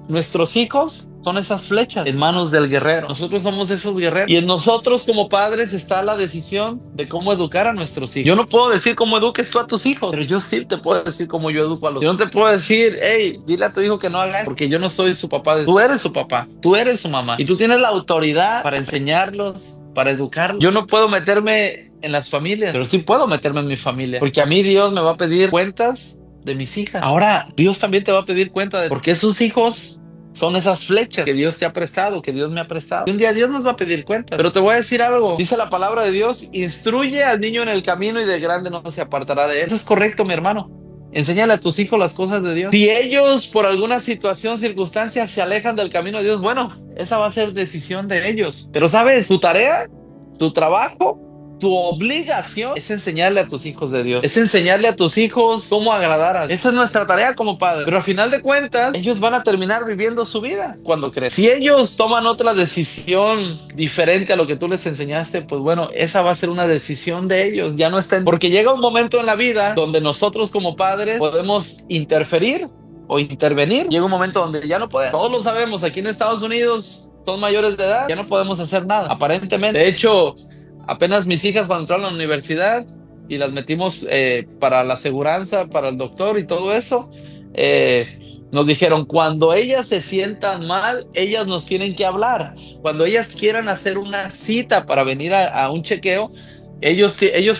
Nuestros hijos son esas flechas en manos del guerrero. Nosotros somos esos guerreros. Y en nosotros como padres está la decisión de cómo educar a nuestros hijos. Yo no puedo decir cómo eduques tú a tus hijos, pero yo sí te puedo decir cómo yo educo a los hijos. Yo no te puedo decir, hey, dile a tu hijo que no haga eso, porque yo no soy su papá. Tú eres su papá, tú eres su mamá. Y tú tienes la autoridad para enseñarlos, para educarlos. Yo no puedo meterme en las familias, pero sí puedo meterme en mi familia, porque a mí Dios me va a pedir cuentas de mis hijas. Ahora, Dios también te va a pedir cuenta de por qué sus hijos son esas flechas que Dios te ha prestado, que Dios me ha prestado. Y un día Dios nos va a pedir cuentas. Pero te voy a decir algo. Dice la palabra de Dios, instruye al niño en el camino y de grande no se apartará de él. Eso es correcto, mi hermano. Enséñale a tus hijos las cosas de Dios. Si ellos por alguna situación, circunstancia se alejan del camino de Dios, bueno, esa va a ser decisión de ellos. Pero sabes, tu tarea, tu trabajo, tu obligación es enseñarle a tus hijos de Dios. Es enseñarle a tus hijos cómo agradar a Dios. Esa es nuestra tarea como padres. Pero al final de cuentas, ellos van a terminar viviendo su vida cuando crezcan. Si ellos toman otra decisión diferente a lo que tú les enseñaste, pues bueno, esa va a ser una decisión de ellos. Ya no estén... Porque llega un momento en la vida donde nosotros como padres podemos interferir o intervenir. Llega un momento donde ya no podemos. Todos lo sabemos, aquí en Estados Unidos son mayores de edad, ya no podemos hacer nada, aparentemente. De hecho, apenas mis hijas cuando entraron a la universidad y las metimos para la aseguranza, para el doctor y todo eso, nos dijeron, cuando ellas se sientan mal, ellas nos tienen que hablar. Cuando ellas quieran hacer una cita para venir a un chequeo, ellos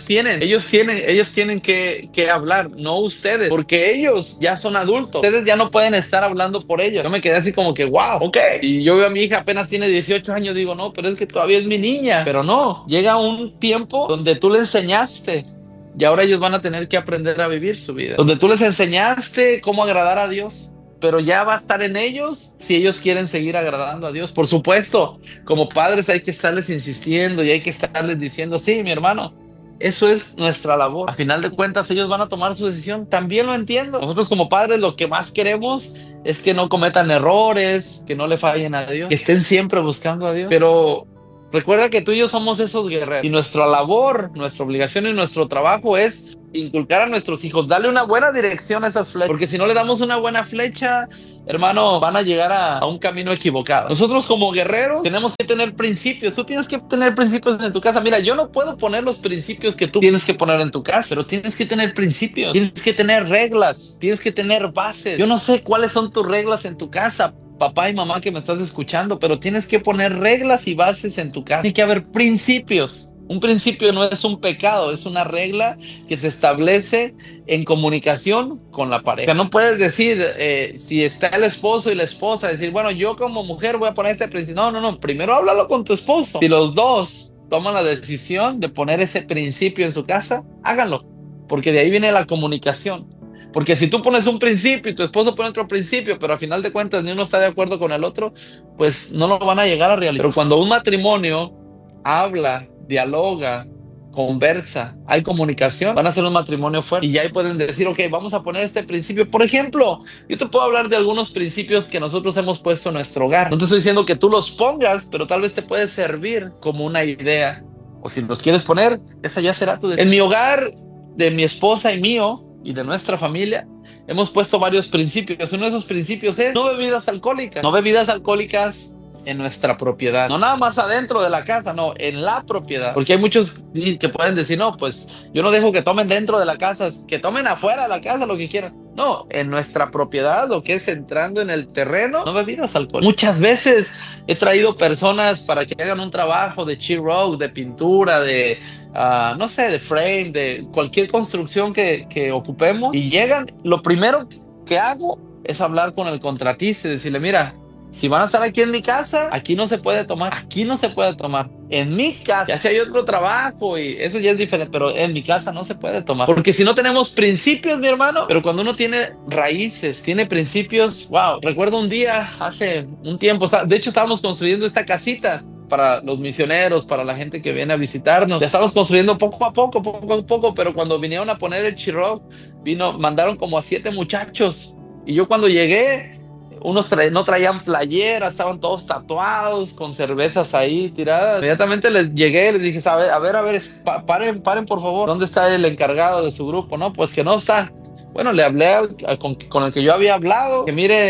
tienen que hablar, no ustedes, porque ellos ya son adultos. Ustedes ya no pueden estar hablando por ellos. Yo me quedé así como que, wow, ok. Y yo veo a mi hija apenas tiene 18 años, digo, no, pero es que todavía es mi niña. Pero no, llega un tiempo donde tú le enseñaste y ahora ellos van a tener que aprender a vivir su vida. Donde tú les enseñaste cómo agradar a Dios, pero ya va a estar en ellos si ellos quieren seguir agradando a Dios. Por supuesto, como padres hay que estarles insistiendo y hay que estarles diciendo, sí, mi hermano, eso es nuestra labor. A final de cuentas, ellos van a tomar su decisión. También lo entiendo. Nosotros como padres lo que más queremos es que no cometan errores, que no le fallen a Dios, que estén siempre buscando a Dios. Pero recuerda que tú y yo somos esos guerreros. Y nuestra labor, nuestra obligación y nuestro trabajo es inculcar a nuestros hijos, darle una buena dirección a esas flechas, porque si no le damos una buena flecha, hermano, van a llegar a un camino equivocado. Nosotros como guerreros tenemos que tener principios. Tú tienes que tener principios en tu casa. Mira, yo no puedo poner los principios que tú tienes que poner en tu casa, pero tienes que tener principios, tienes que tener reglas, tienes que tener bases. Yo no sé cuáles son tus reglas en tu casa, papá y mamá que me estás escuchando, pero tienes que poner reglas y bases en tu casa. Tiene que haber principios. Un principio no es un pecado, es una regla que se establece en comunicación con la pareja. O sea, no puedes decir, si está el esposo y la esposa, decir, bueno, yo como mujer voy a poner este principio. No, primero háblalo con tu esposo. Si los dos toman la decisión de poner ese principio en su casa, háganlo, porque de ahí viene la comunicación. Porque si tú pones un principio y tu esposo pone otro principio, pero al final de cuentas ni uno está de acuerdo con el otro, pues no lo van a llegar a realizar. Pero cuando un matrimonio habla, dialoga, conversa, hay comunicación, van a ser un matrimonio fuerte. Y ya ahí pueden decir, ok, vamos a poner este principio. Por ejemplo, yo te puedo hablar de algunos principios que nosotros hemos puesto en nuestro hogar. No te estoy diciendo que tú los pongas, pero tal vez te puede servir como una idea. O si los quieres poner, esa ya será tu decisión. En mi hogar, de mi esposa y mío, y de nuestra familia, hemos puesto varios principios. Uno de esos principios es no bebidas alcohólicas. No bebidas alcohólicas en nuestra propiedad, no nada más adentro de la casa, no, en la propiedad, porque hay muchos que pueden decir, no, pues yo no dejo que tomen dentro de la casa, que tomen afuera de la casa lo que quieran. No, en nuestra propiedad, lo que es entrando en el terreno, no bebidas alcohólicas. Muchas veces he traído personas para que hagan un trabajo de sheetrock, de pintura, de no sé, de frame, de cualquier construcción que ocupemos, y llegan, lo primero que hago es hablar con el contratista y decirle, mira, si van a estar aquí en mi casa, aquí no se puede tomar. Aquí no se puede tomar. En mi casa, ya si hay otro trabajo y eso ya es diferente, pero en mi casa no se puede tomar. Porque si no tenemos principios, mi hermano, pero cuando uno tiene raíces, tiene principios, wow. Recuerdo un día, hace un tiempo, de hecho estábamos construyendo esta casita para los misioneros, para la gente que viene a visitarnos. Ya estamos construyendo poco a poco, pero cuando vinieron a poner el sheetrock, mandaron como a 7 muchachos. Y yo cuando llegué, unos no traían playera, estaban todos tatuados, con cervezas ahí tiradas. Inmediatamente les llegué, les dije, a ver, paren por favor. ¿Dónde está el encargado de su grupo? No, pues que no está. Bueno, le hablé con el que yo había hablado, que mire,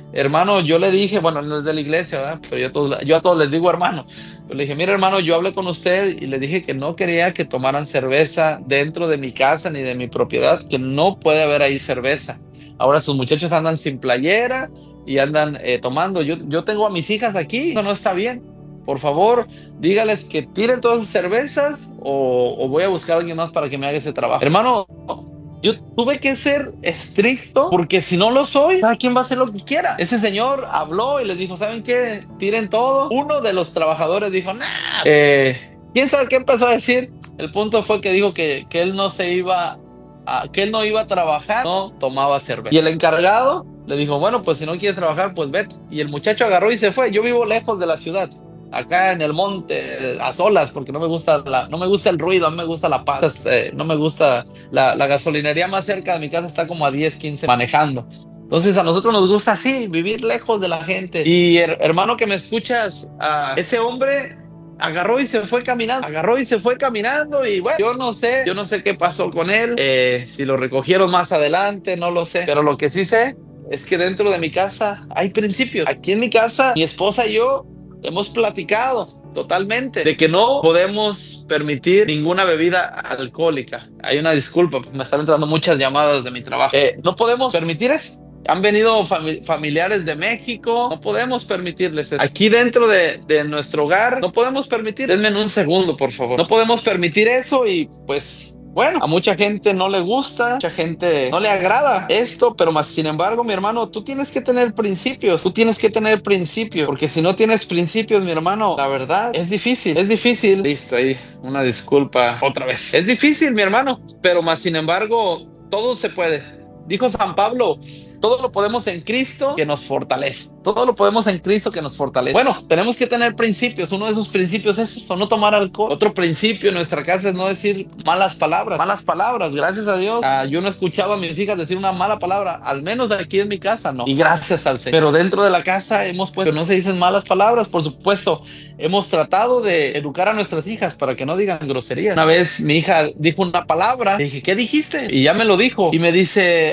hermano, yo le dije, bueno, no es de la iglesia, ¿verdad? Pero yo a todos les digo hermano. Yo le dije, mira hermano, yo hablé con usted y le dije que no quería que tomaran cerveza dentro de mi casa ni de mi propiedad, que no puede haber ahí cerveza. Ahora sus muchachos andan sin playera y andan tomando. Yo tengo a mis hijas aquí, eso no está bien. Por favor, dígales que tiren todas sus cervezas o voy a buscar a alguien más para que me haga ese trabajo. Hermano, yo tuve que ser estricto porque si no lo soy, cada quien va a hacer lo que quiera. Ese señor habló y les dijo, ¿saben qué? Tiren todo. Uno de los trabajadores dijo, nah. ¿Quién sabe qué empezó a decir? El punto fue que dijo que él no se iba que él no iba a trabajar, no tomaba cerveza. Y el encargado le dijo, bueno, pues si no quieres trabajar, pues vete. Y el muchacho agarró y se fue. Yo vivo lejos de la ciudad, acá en el monte, a solas, porque no me gusta el ruido, a mí me gusta la paz, no me gusta la gasolinería más cerca de mi casa está como a 10, 15 manejando. Entonces a nosotros nos gusta así, vivir lejos de la gente. Y hermano que me escuchas, ese hombre agarró y se fue caminando y bueno, yo no sé qué pasó con él, si lo recogieron más adelante, no lo sé, pero lo que sí sé es que dentro de mi casa hay principios. Aquí en mi casa, mi esposa y yo hemos platicado totalmente de que no podemos permitir ninguna bebida alcohólica. Hay una disculpa, me están entrando muchas llamadas de mi trabajo. No podemos permitir eso. Han venido familiares de México, no podemos permitirles eso. Aquí dentro de nuestro hogar, no podemos permitir. Denme un segundo, por favor. No podemos permitir eso y pues bueno, a mucha gente no le gusta, mucha gente no le agrada esto, pero más sin embargo, mi hermano, tú tienes que tener principios, porque si no tienes principios, mi hermano, la verdad, es difícil. Listo, ahí, una disculpa otra vez. Es difícil, mi hermano, pero más sin embargo, todo se puede. Dijo San Pablo, todo lo podemos en Cristo que nos fortalece. Bueno, tenemos que tener principios. Uno de esos principios es eso, no tomar alcohol. Otro principio en nuestra casa es no decir malas palabras. Gracias a Dios, yo no he escuchado a mis hijas decir una mala palabra, al menos de aquí en mi casa, no. Y gracias al Señor. Pero dentro de la casa hemos puesto que no se dicen malas palabras, por supuesto. Hemos tratado de educar a nuestras hijas para que no digan groserías. Una vez mi hija dijo una palabra, le dije, ¿qué dijiste? Y ya me lo dijo. Y me dice,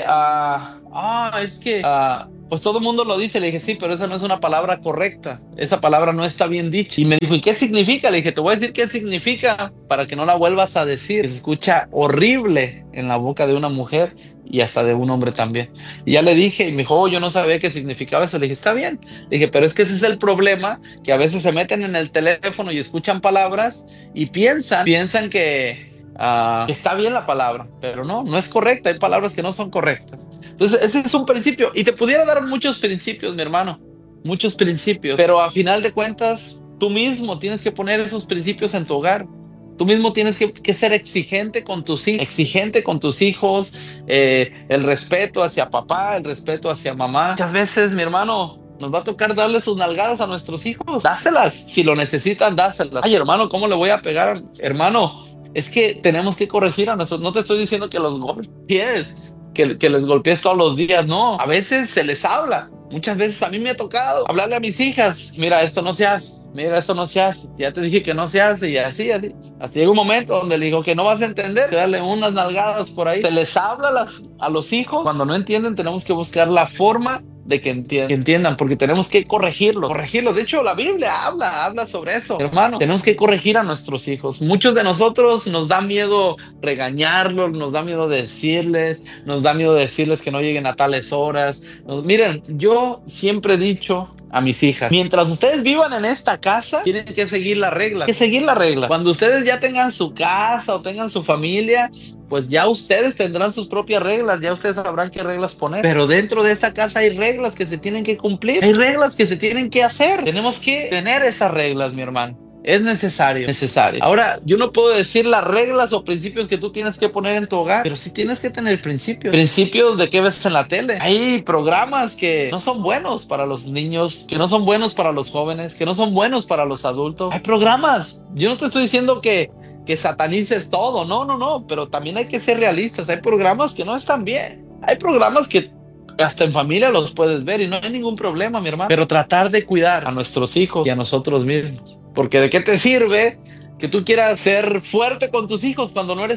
es que pues todo el mundo lo dice. Le dije, sí, pero esa no es una palabra correcta. Esa palabra no está bien dicha. Y me dijo, ¿y qué significa? Le dije, te voy a decir qué significa para que no la vuelvas a decir. Se escucha horrible en la boca de una mujer y hasta de un hombre también. Y ya le dije, y me dijo, yo no sabía qué significaba eso. Le dije, está bien. Le dije, pero es que ese es el problema, que a veces se meten en el teléfono y escuchan palabras y piensan que está bien la palabra, pero no es correcta. Hay palabras que no son correctas. Entonces ese es un principio y te pudiera dar muchos principios, mi hermano, muchos principios, pero a final de cuentas tú mismo tienes que poner esos principios en tu hogar. Tú mismo tienes que ser exigente con tus hijos, el respeto hacia papá, el respeto hacia mamá. Muchas veces, mi hermano, nos va a tocar darle sus nalgadas a nuestros hijos. Dáselas, si lo necesitan, dáselas. Ay, hermano, ¿cómo le voy a pegar? Hermano, es que tenemos que corregir a nuestros. No te estoy diciendo que los golpees, que les golpees todos los días, no. A veces se les habla. Muchas veces a mí me ha tocado hablarle a mis hijas, mira, esto no se hace. Ya te dije que no se hace. Y así. Hasta llega un momento donde le digo que no vas a entender, darle unas nalgadas por ahí. Se les habla a los hijos. Cuando no entienden, tenemos que buscar la forma de que entiendan, porque tenemos que corregirlos. De hecho, la Biblia habla sobre eso. Hermano, tenemos que corregir a nuestros hijos. Muchos de nosotros nos da miedo regañarlos, nos da miedo decirles que no lleguen a tales horas. Miren, yo siempre he dicho a mis hijas, mientras ustedes vivan en esta casa, tienen que seguir la regla. Cuando ustedes ya tengan su casa o tengan su familia, pues ya ustedes tendrán sus propias reglas, ya ustedes sabrán qué reglas poner. Pero dentro de esta casa hay reglas que se tienen que cumplir, hay reglas que se tienen que hacer. Tenemos que tener esas reglas, mi hermano. Es necesario. Ahora, yo no puedo decir las reglas o principios que tú tienes que poner en tu hogar, pero sí tienes que tener principios. Principios de qué ves en la tele. Hay programas que no son buenos para los niños, que no son buenos para los jóvenes, que no son buenos para los adultos. Hay programas. Yo no te estoy diciendo que satanices todo, no, pero también hay que ser realistas. Hay programas que no están bien. Hay programas que hasta en familia los puedes ver y no hay ningún problema, mi hermano. Pero tratar de cuidar a nuestros hijos y a nosotros mismos. Porque ¿de qué te sirve que tú quieras ser fuerte con tus hijos cuando no eres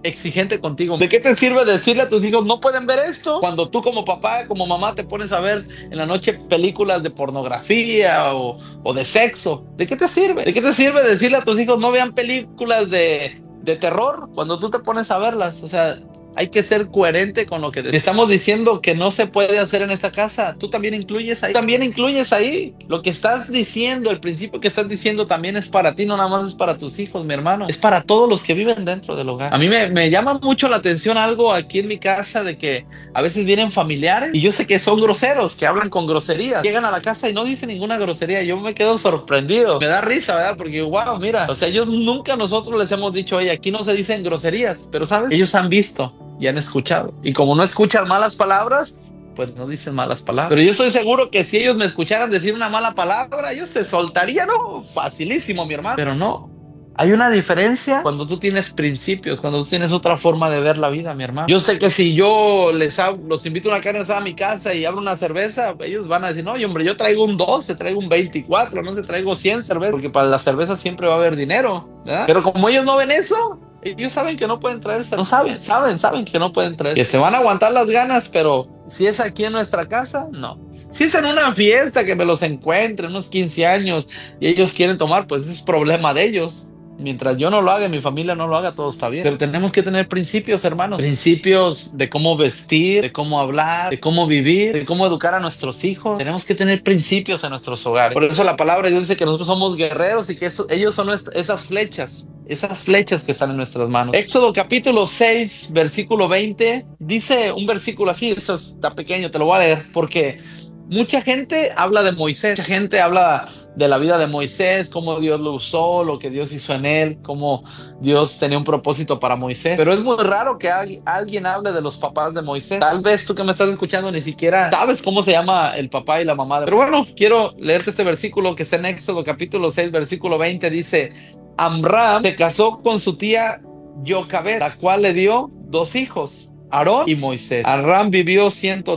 exigente contigo. ¿De qué te sirve decirle a tus hijos no pueden ver esto? Cuando tú como papá, como mamá te pones a ver en la noche películas de pornografía o de sexo. ¿De qué te sirve? ¿De qué te sirve decirle a tus hijos no vean películas de terror cuando tú te pones a verlas? O sea, hay que ser coherente con lo que si estamos diciendo que no se puede hacer en esta casa. Tú también incluyes ahí. También incluyes ahí. Lo que estás diciendo, el principio que estás diciendo también es para ti, no nada más es para tus hijos, mi hermano. Es para todos los que viven dentro del hogar. A mí me llama mucho la atención algo aquí en mi casa de que a veces vienen familiares y yo sé que son groseros, que hablan con groserías. Llegan a la casa y no dicen ninguna grosería. Yo me quedo sorprendido. Me da risa, ¿verdad? Porque wow, mira, o sea, ellos nunca nosotros les hemos dicho, oye, aquí no se dicen groserías, pero ¿sabes? Ellos han visto y han escuchado. Y como no escuchan malas palabras, pues no dicen malas palabras. Pero yo estoy seguro que si ellos me escucharan decir una mala palabra, ellos se soltarían, ¿no? Facilísimo, mi hermano. Pero no. Hay una diferencia cuando tú tienes principios, cuando tú tienes otra forma de ver la vida, mi hermano. Yo sé que si yo los invito a una carne asada a mi casa y abro una cerveza, ellos van a decir, no, hombre, yo traigo un 12, traigo un 24, no sé, traigo 100 cervezas, porque para la cerveza siempre va a haber dinero, ¿verdad? Pero como ellos no ven eso, ellos saben que no pueden traerse, no saben que no pueden traer, que se van a aguantar las ganas, pero si es aquí en nuestra casa, no. Si es en una fiesta que me los encuentre, unos 15 años, y ellos quieren tomar, pues ese es problema de ellos. Mientras yo no lo haga y mi familia no lo haga, todo está bien. Pero tenemos que tener principios, hermanos. Principios de cómo vestir, de cómo hablar, de cómo vivir, de cómo educar a nuestros hijos. Tenemos que tener principios en nuestros hogares. Por eso la palabra dice que nosotros somos guerreros y que ellos son esas flechas que están en nuestras manos. Éxodo capítulo 6, versículo 20, dice un versículo así, esto está pequeño, te lo voy a leer, porque mucha gente habla de Moisés, mucha gente habla de la vida de Moisés, cómo Dios lo usó, lo que Dios hizo en él, cómo Dios tenía un propósito para Moisés. Pero es muy raro que alguien hable de los papás de Moisés. Tal vez tú que me estás escuchando ni siquiera sabes cómo se llama el papá y la mamá. Pero bueno, quiero leerte este versículo que está en Éxodo capítulo 6, versículo 20. Dice, Amram se casó con su tía Jocabed, la cual le dio 2 hijos, Aarón y Moisés. Amram vivió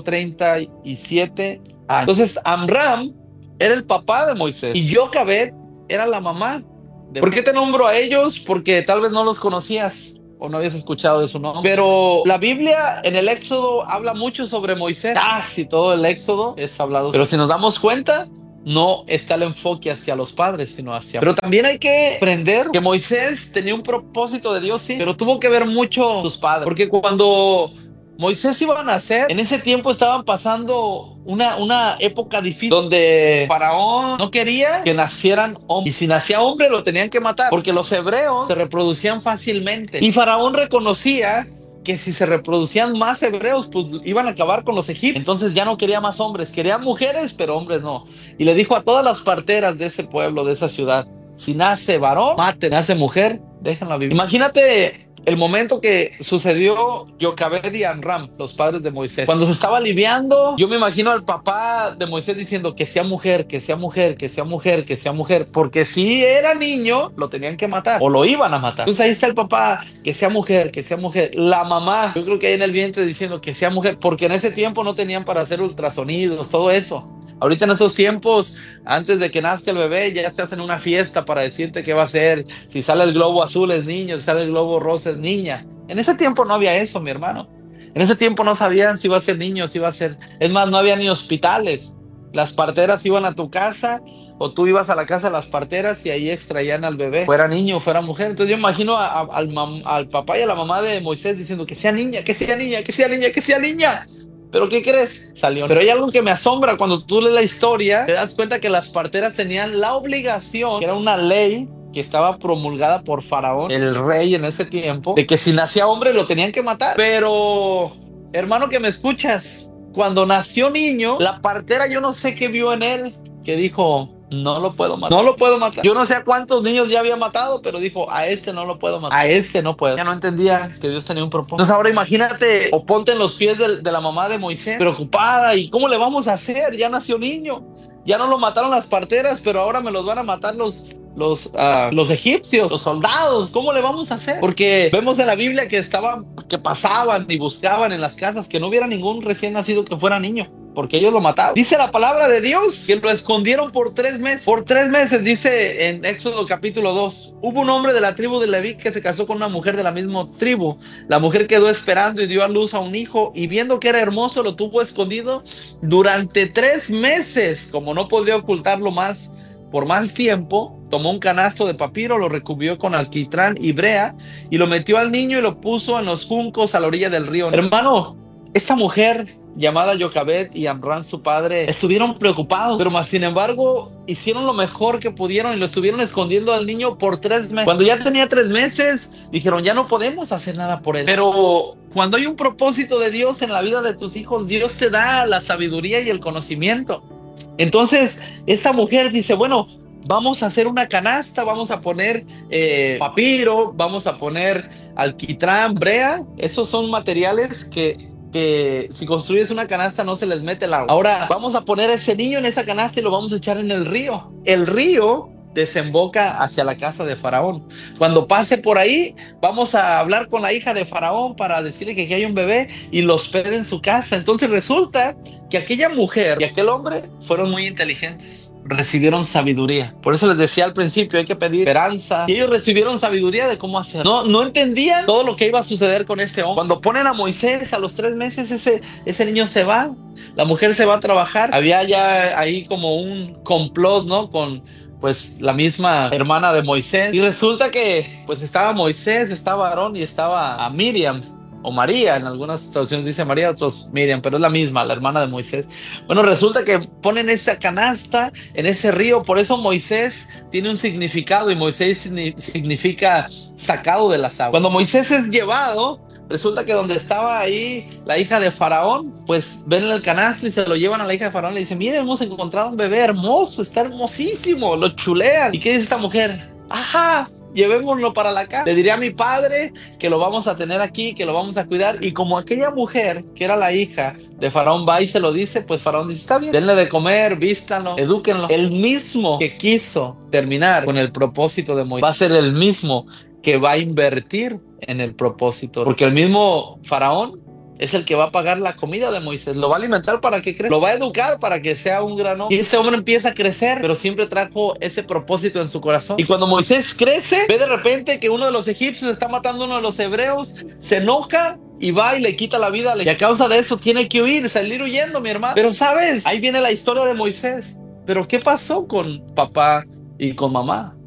137 años. Entonces Amram era el papá de Moisés y Jocabed era la mamá de... ¿Por qué te nombro a ellos? Porque tal vez no los conocías o no habías escuchado de su nombre. Pero la Biblia en el Éxodo habla mucho sobre Moisés. Casi todo el Éxodo es hablado. Pero si nos damos cuenta, no está el enfoque hacia los padres, sino hacia... Pero también hay que aprender que Moisés tenía un propósito de Dios, sí, pero tuvo que ver mucho sus padres. Porque cuando Moisés iba a nacer, en ese tiempo estaban pasando una época difícil donde Faraón no quería que nacieran hombres. Y si nacía hombre lo tenían que matar porque los hebreos se reproducían fácilmente. Y Faraón reconocía que si se reproducían más hebreos, pues iban a acabar con los egipcios. Entonces ya no quería más hombres, quería mujeres, pero hombres no. Y le dijo a todas las parteras de ese pueblo, de esa ciudad, si nace varón, maten, nace mujer, déjenla vivir. Imagínate el momento que sucedió Jocabed y Amram, los padres de Moisés. Cuando se estaba aliviando, yo me imagino al papá de Moisés diciendo que sea mujer, que sea mujer, que sea mujer, que sea mujer, porque si era niño, lo tenían que matar o lo iban a matar. Entonces ahí está el papá, que sea mujer, que sea mujer. La mamá, yo creo que ahí en el vientre diciendo que sea mujer, porque en ese tiempo no tenían para hacer ultrasonidos, todo eso. Ahorita en esos tiempos, antes de que nazca el bebé, ya se hacen una fiesta para decirte qué va a ser. Si sale el globo azul es niño, si sale el globo rosa es niña. En ese tiempo no había eso, mi hermano. En ese tiempo no sabían si iba a ser niño, si iba a ser... Es más, no había ni hospitales. Las parteras iban a tu casa o tú ibas a la casa de las parteras y ahí extraían al bebé, fuera niño o fuera mujer. Entonces yo imagino al papá y a la mamá de Moisés diciendo que sea niña, que sea niña, que sea niña, que sea niña. ¿Pero qué crees? Salió. Pero hay algo que me asombra cuando tú lees la historia, te das cuenta que las parteras tenían la obligación, que era una ley que estaba promulgada por Faraón, el rey en ese tiempo, de que si nacía hombre lo tenían que matar. Pero, hermano que me escuchas, cuando nació niño, la partera yo no sé qué vio en él, que dijo... No lo puedo matar. No lo puedo matar. Yo no sé a cuántos niños ya había matado, pero dijo, a este no lo puedo matar. A este no puedo. Ya no entendía que Dios tenía un propósito. Entonces ahora imagínate, o ponte en los pies de la mamá de Moisés, preocupada. ¿Y cómo le vamos a hacer? Ya nació niño. Ya no lo mataron las parteras, pero ahora me los van a matar los egipcios, los soldados. ¿Cómo le vamos a hacer? Porque vemos en la Biblia que pasaban y buscaban en las casas que no hubiera ningún recién nacido que fuera niño. porque ellos lo mataron. Dice la palabra de Dios que lo escondieron por 3 meses. Por 3 meses, dice en Éxodo capítulo 2. Hubo un hombre de la tribu de Leví que se casó con una mujer de la misma tribu. La mujer quedó esperando y dio a luz a un hijo, y viendo que era hermoso, lo tuvo escondido durante 3 meses. Como no podía ocultarlo más por más tiempo, tomó un canasto de papiro, lo recubrió con alquitrán y brea, y lo metió al niño y lo puso en los juncos a la orilla del río. Hermano, esta mujer llamada Jochebed y Amram su padre estuvieron preocupados, pero más sin embargo hicieron lo mejor que pudieron y lo estuvieron escondiendo al niño por 3 meses. Cuando ya tenía 3 meses, dijeron, ya no podemos hacer nada por él. Pero cuando hay un propósito de Dios en la vida de tus hijos, Dios te da la sabiduría y el conocimiento. Entonces esta mujer dice, bueno, vamos a hacer una canasta, vamos a poner papiro, vamos a poner alquitrán, brea. Esos son materiales que si construyes una canasta no se les mete el agua. Ahora vamos a poner a ese niño en esa canasta y lo vamos a echar en el río. El río desemboca hacia la casa de Faraón. Cuando pase por ahí, vamos a hablar con la hija de Faraón para decirle que aquí hay un bebé y lo hospede en su casa. Entonces resulta que aquella mujer y aquel hombre fueron muy inteligentes, recibieron sabiduría. Por eso les decía al principio, hay que pedir esperanza, y ellos recibieron sabiduría de cómo hacer. No entendían todo lo que iba a suceder con este hombre. Cuando ponen a Moisés a los 3 meses, ese niño se va, la mujer se va a trabajar. Había ya ahí como un complot, ¿no? Con pues la misma hermana de Moisés, y resulta que pues estaba Moisés, estaba Aarón y estaba a Miriam, o María, en algunas traducciones dice María, otros Miriam, pero es la misma, la hermana de Moisés. Bueno, resulta que ponen esa canasta en ese río. Por eso Moisés tiene un significado, y Moisés significa sacado de las aguas. Cuando Moisés es llevado, resulta que donde estaba ahí la hija de Faraón, pues ven el canasto y se lo llevan a la hija de Faraón. Le dicen, mire, hemos encontrado un bebé hermoso, está hermosísimo, lo chulean. ¿Y qué dice esta mujer? Ajá, llevémoslo para la casa. Le diré a mi padre que lo vamos a tener aquí, que lo vamos a cuidar. Y como aquella mujer, que era la hija de Faraón, va y se lo dice, pues Faraón dice, está bien, denle de comer, vístanlo, edúquenlo. El mismo que quiso terminar con el propósito de Moisés va a ser el mismo que va a invertir en el propósito, porque el mismo Faraón es el que va a pagar la comida de Moisés, lo va a alimentar para que crezca, lo va a educar para que sea un gran hombre. Y este hombre empieza a crecer, pero siempre trajo ese propósito en su corazón. Y cuando Moisés crece, ve de repente que uno de los egipcios está matando a uno de los hebreos, se enoja y va y le quita la vida, y a causa de eso tiene que huir, salir huyendo, mi hermano. Pero sabes, ahí viene la historia de Moisés. Pero ¿qué pasó con papá y con mamá?